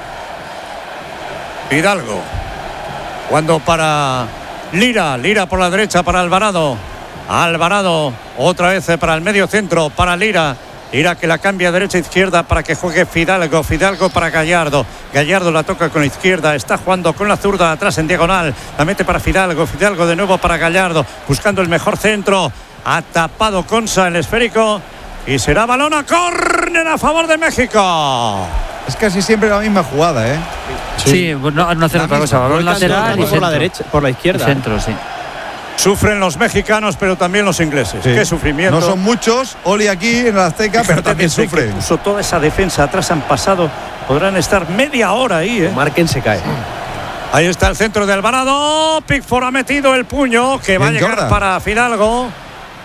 S1: Hidalgo. Cuando para Lira. Lira por la derecha para Alvarado. Alvarado. Otra vez para el medio centro para Lira. Lira que la cambia derecha-izquierda para que juegue Fidalgo. Fidalgo para Gallardo. Gallardo la toca con la izquierda. Está jugando con la zurda atrás en diagonal. La mete para Fidalgo. Fidalgo de nuevo para Gallardo. Buscando el mejor centro. Ha tapado Konsa el esférico. Y será balón a córner a favor de México.
S6: Es casi siempre la misma jugada, ¿eh?
S4: Sí, sí no, no hacer otra cosa. Balón lateral y
S5: por la derecha, por la izquierda.
S4: Y centro, sí.
S1: Sufren los mexicanos, pero también los ingleses. Sí. Qué sufrimiento.
S6: No son muchos, Oli aquí en la Azteca, pero también sufren.
S1: Puso toda esa defensa atrás, han pasado, podrán estar media hora ahí, ¿eh?
S5: Marquen, se cae.
S1: Ahí está el centro de Alvarado. Pickford ha metido el puño que va a llegar Jordan. Para Fidalgo.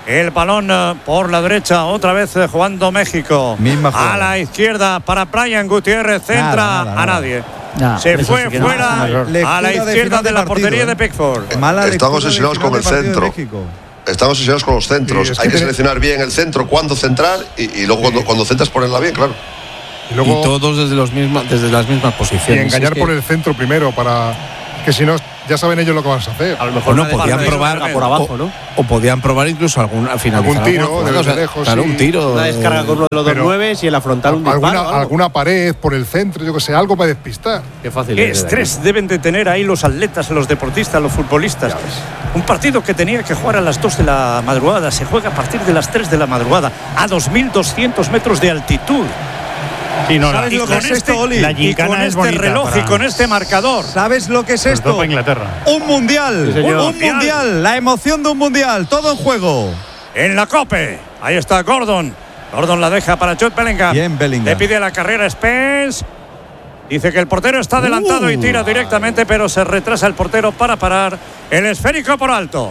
S1: El balón eh, por la derecha, otra vez eh, jugando México.
S6: Misma
S1: a
S6: jugada.
S1: la izquierda para Brian Gutiérrez, centra
S6: Nada, nada,
S1: a
S6: nada.
S1: nadie.
S4: Nah,
S1: Se
S4: eso
S1: fue
S4: sí que no.
S1: fuera
S4: Ah, error.
S1: a la
S6: Lectura de
S1: izquierda
S6: final
S1: de,
S6: de
S1: la
S6: partido,
S1: portería
S6: ¿eh?
S1: de Pickford.
S6: Mala
S8: Estamos
S6: lectura de
S8: obsesionados
S6: final
S8: con el
S6: de partido de
S8: centro.
S6: México.
S8: Estamos obsesionados con los centros.
S2: Sí, es
S8: Hay
S2: que
S8: que
S2: tiene-
S8: seleccionar bien el centro, cuándo centrar y, y luego cuando, cuando centras ponerla bien, claro.
S2: Y luego
S7: y todos desde, los mismos, desde las mismas
S2: y
S7: posiciones.
S2: engañar
S7: Es que-
S2: por el centro primero para que si no ya saben ellos lo que van a hacer.
S5: A lo mejor
S7: O no,
S5: una de-
S7: podían
S5: de-
S7: probar
S5: por abajo, ¿no?
S7: O podían probar incluso algún al finalizar
S2: Algún tiro,
S7: alguna jugada,
S2: desde
S7: o sea,
S2: lejos,
S7: claro,
S2: sí.
S7: un tiro.
S5: Una descarga con uno de los dos
S2: Pero-
S5: nueves y en la frontal un disparo.
S2: alguna,
S5: algo.
S2: alguna pared por el centro, yo que sé, algo para despistar.
S5: Qué fácil
S1: Qué
S5: es, de
S1: estrés deben de tener ahí los atletas, los deportistas, los futbolistas. Un partido que tenía que jugar a las dos de la madrugada, se juega a partir de las tres de la madrugada, a dos mil doscientos metros de altitud.
S3: Sí, no, la,
S6: ¿Sabes
S1: Y
S6: lo
S1: con
S6: que es
S1: este,
S6: esto, Oli?
S3: la
S1: y
S3: gincana
S1: con
S3: es
S1: este
S3: bonita
S1: reloj
S3: para-
S1: y con este marcador.
S6: ¿Sabes lo que es
S3: sobre todo
S6: esto?
S3: para Inglaterra.
S6: Un mundial,
S5: Sí, señor.
S6: un
S1: Mundial.
S6: mundial, la emoción de un mundial, todo en juego.
S1: En la COPE, ahí está Gordon. Gordon la deja para Jude Bellingham.
S6: Bien, Bellingham.
S1: Le pide la carrera Spence. Dice que el portero está adelantado
S6: Uh,
S1: y tira directamente, pero se retrasa el portero para parar el esférico por alto.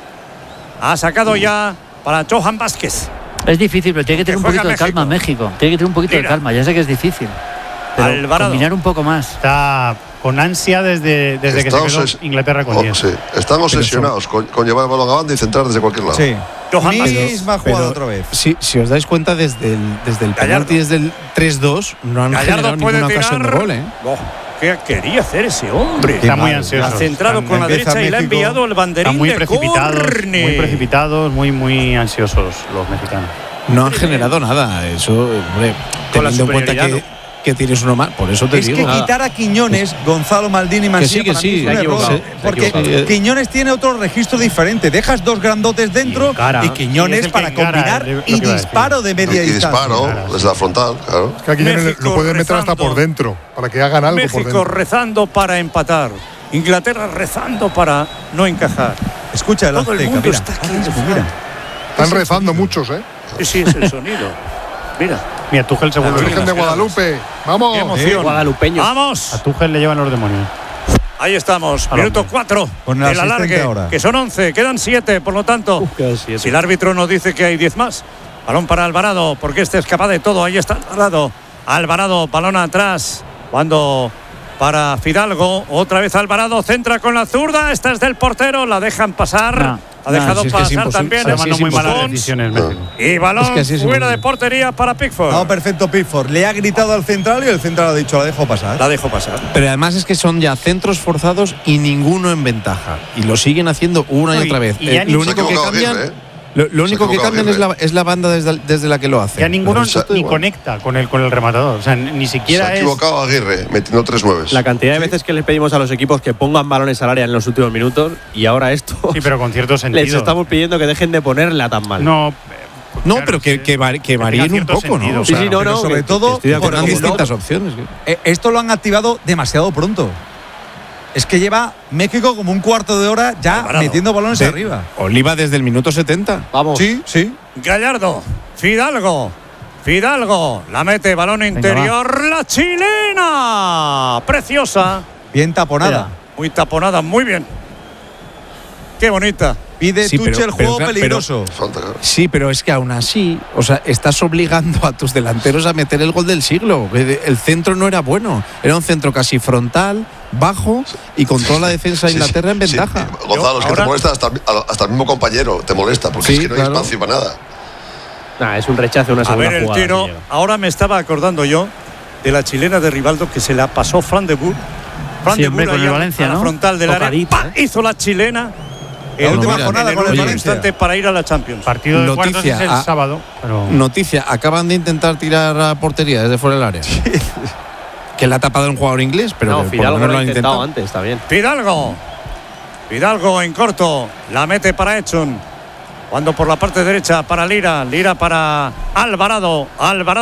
S1: Ha sacado ya para Johan Vázquez.
S4: Es difícil, pero tiene que tener
S1: Que
S4: un
S1: juega
S4: poquito de calma México. Tiene que tener un poquito
S1: Mira.
S4: de calma. Ya sé que es difícil. Pero
S1: Alvarado.
S4: combinar un poco más.
S3: Está con ansia desde, desde que se
S8: Estamos
S3: quedó
S8: es-
S3: Inglaterra con
S8: oh,
S3: diez.
S8: sí. Están obsesionados con, con llevar el balón a banda y centrar desde cualquier lado.
S6: Sí.
S1: Johan Vázquez.
S6: Misma
S7: Pero
S6: jugada otra vez.
S7: Si, si os dais cuenta, desde el, desde el
S1: Gallardo.
S7: penalti, desde el tres dos, no han
S1: Gallardo
S7: generado
S1: puede
S7: ninguna
S1: tirar.
S7: ocasión de gol, ¿eh?
S1: Oh, ¿qué quería hacer ese hombre?
S3: Está muy
S6: mal.
S3: ansioso.
S1: Ha centrado
S3: Están-
S1: con la
S6: empieza
S1: derecha y le ha
S6: México.
S1: enviado el banderín
S3: Están muy
S1: de
S3: precipitados,
S1: córner.
S3: muy precipitados, muy, muy ansiosos los mexicanos.
S7: No han generado nada. Eso, hombre,
S1: Con la
S7: teniendo en cuenta
S1: superioridad,
S7: que, que tienes uno más. Por eso te
S6: Es
S7: digo.
S6: que quitar a Quiñones, Gonzalo Maldini y
S7: Que sí,
S6: Mancilla
S7: que
S6: para mí
S7: sí.
S6: es un
S7: Se ha
S6: error,
S7: equivocado, se ha
S6: porque
S7: equivocado.
S6: Quiñones tiene otro registro diferente. Dejas dos grandotes dentro y,
S5: encara.
S3: Y
S6: Quiñones
S3: es el que
S6: para
S3: encara,
S6: combinar
S3: es lo que
S6: y
S3: iba a decir.
S6: disparo de
S8: Y,
S6: media
S8: y
S6: distancia.
S8: disparo desde la frontal, claro.
S2: Que aquí
S1: México
S2: lo pueden meter hasta
S1: rezando.
S2: por dentro, para que hagan algo por
S1: México
S2: dentro.
S1: rezando para empatar. Inglaterra rezando para no encajar.
S6: Escucha el
S1: Todo el
S6: Azteca,
S1: mundo
S6: mira.
S1: está aquí
S6: Ahora mismo,
S1: rezando.
S6: mira.
S2: Están rezando muchos, ¿eh?
S1: Sí, sí, es el sonido. Mira,
S3: Mira, Tuchel se
S2: La
S3: vuelve
S2: Virgen
S3: loco.
S2: de Guadalupe. ¡Vamos!
S1: qué emoción.
S5: Guadalupeños.
S1: Vamos.
S3: A Tuchel le llevan los demonios.
S1: Ahí estamos,
S3: Al
S1: minuto
S3: hombre.
S1: cuatro
S6: Con el
S1: del
S6: asistente
S1: alargue,
S6: ahora.
S1: que son once, quedan siete, por lo tanto, si el árbitro nos dice que hay diez más, balón para Alvarado, porque este es capaz de todo, ahí está Alvarado, Alvarado, balón atrás, cuando para Fidalgo, otra vez Alvarado, centra con la zurda, esta es del portero, la dejan pasar,
S4: No.
S1: ha dejado
S7: No, si es que es
S1: pasar
S7: imposible.
S1: también
S3: Está
S1: el
S3: tomando
S7: es
S3: muy malas
S1: Pons,
S3: decisiones México.
S1: y balón
S7: Es que así es
S1: fuera
S7: imposible.
S1: de portería para Pickford.
S6: No, perfecto, Pickford. Le ha gritado al central y el central ha dicho, la dejo pasar.
S1: La dejó pasar.
S7: Pero además es que son ya centros forzados y ninguno en ventaja. Y lo siguen haciendo una y
S3: No, y-
S7: otra vez.
S3: y ya
S7: Eh,
S3: ni-
S7: lo
S8: Se ha
S7: único que
S8: equivocado
S7: cambian,
S8: Aguirre, ¿eh?
S7: lo, lo
S8: Se ha
S7: único que
S8: equivocado
S7: cambian es la,
S8: Aguirre.
S7: es la banda desde, desde la que lo hace.
S3: Ya ninguno
S8: Se ha-
S3: ni
S8: igual.
S3: conecta con el, con el rematador. O sea, ni
S8: Se
S3: siquiera
S8: ha
S3: es.
S8: equivocado Aguirre, metiendo tres nueves.
S5: La cantidad de veces que les pedimos a los equipos que pongan balones al área en los últimos minutos y ahora esto.
S3: Sí, pero con cierto sentido.
S5: Les estamos pidiendo que dejen de ponerla tan mal.
S3: No. eh,
S7: No,
S3: claro,
S7: pero que,
S3: sí.
S7: que, vari- que
S3: tenga
S7: varíen un
S3: cierto
S7: poco,
S3: sentido.
S7: ¿no? O
S5: Sí,
S7: sea,
S5: sí, no,
S6: pero
S5: no.
S6: sobre
S5: que-
S6: todo,
S5: que estoy de
S6: por
S5: acuerdo
S7: pongan
S6: el
S5: con
S7: distintas
S5: Lobo.
S7: opciones.
S6: Eh, esto lo han activado demasiado pronto. Es que lleva México como un cuarto de hora ya
S1: Alvarado.
S6: metiendo balones
S7: De-
S6: arriba.
S7: Oliva desde el minuto setenta.
S5: Vamos.
S6: Sí, sí.
S1: Gallardo, Fidalgo, Fidalgo, la mete, balón interior, la chilena, preciosa,
S6: Bien taponada.
S4: Mira.
S1: muy taponada, muy bien. Qué bonita.
S6: Pide
S7: Sí, pero-
S6: Tuchel
S7: pero
S6: juego
S7: claro,
S6: peligroso.
S8: Falta, claro.
S7: Sí, pero es que aún así, o sea, estás obligando a tus delanteros a meter el gol del siglo. El centro no era bueno, era un centro casi frontal, bajo y con toda la defensa de
S8: Sí,
S7: Inglaterra en
S8: sí,
S7: ventaja.
S8: sí. Gonzalo, es que
S1: Ahora-
S8: te molesta hasta, hasta el mismo compañero, te molesta, porque
S7: Sí,
S8: es que no hay
S7: claro.
S8: espacio para nada.
S5: Nah, es un rechazo, una
S1: A
S5: segunda
S1: ver el
S5: jugada,
S1: tiro.
S5: si llega.
S1: Ahora me estaba acordando yo de la chilena de Rivaldo que se la pasó Fran de Boer. Fran
S4: Sí,
S1: de
S4: hombre,
S1: Boer
S4: con
S1: ahí
S4: el
S1: a-
S4: Valencia,
S1: a la
S4: ¿no?
S1: frontal del área.
S5: Tocadita,
S1: ¡Pa! Hizo la chilena.
S6: La
S1: En
S6: última
S1: el-
S6: jornada
S1: en
S6: con el
S1: último
S6: Valencia.
S1: instante para ir a la Champions.
S3: Partido de
S7: Noticia,
S3: cuartos es el
S7: a-
S3: sábado. Pero
S7: Noticia, acaban de intentar tirar a portería desde fuera del área. Que la ha tapado un jugador inglés, pero
S5: No,
S7: que por lo
S5: Fidalgo
S7: menos
S5: lo
S7: lo
S5: ha
S7: han
S5: intentado
S7: intentado.
S5: antes, está bien.
S1: Fidalgo. Fidalgo en corto. La mete para Edson. Cuando por la parte derecha para Lira. Lira para Alvarado. Alvarado.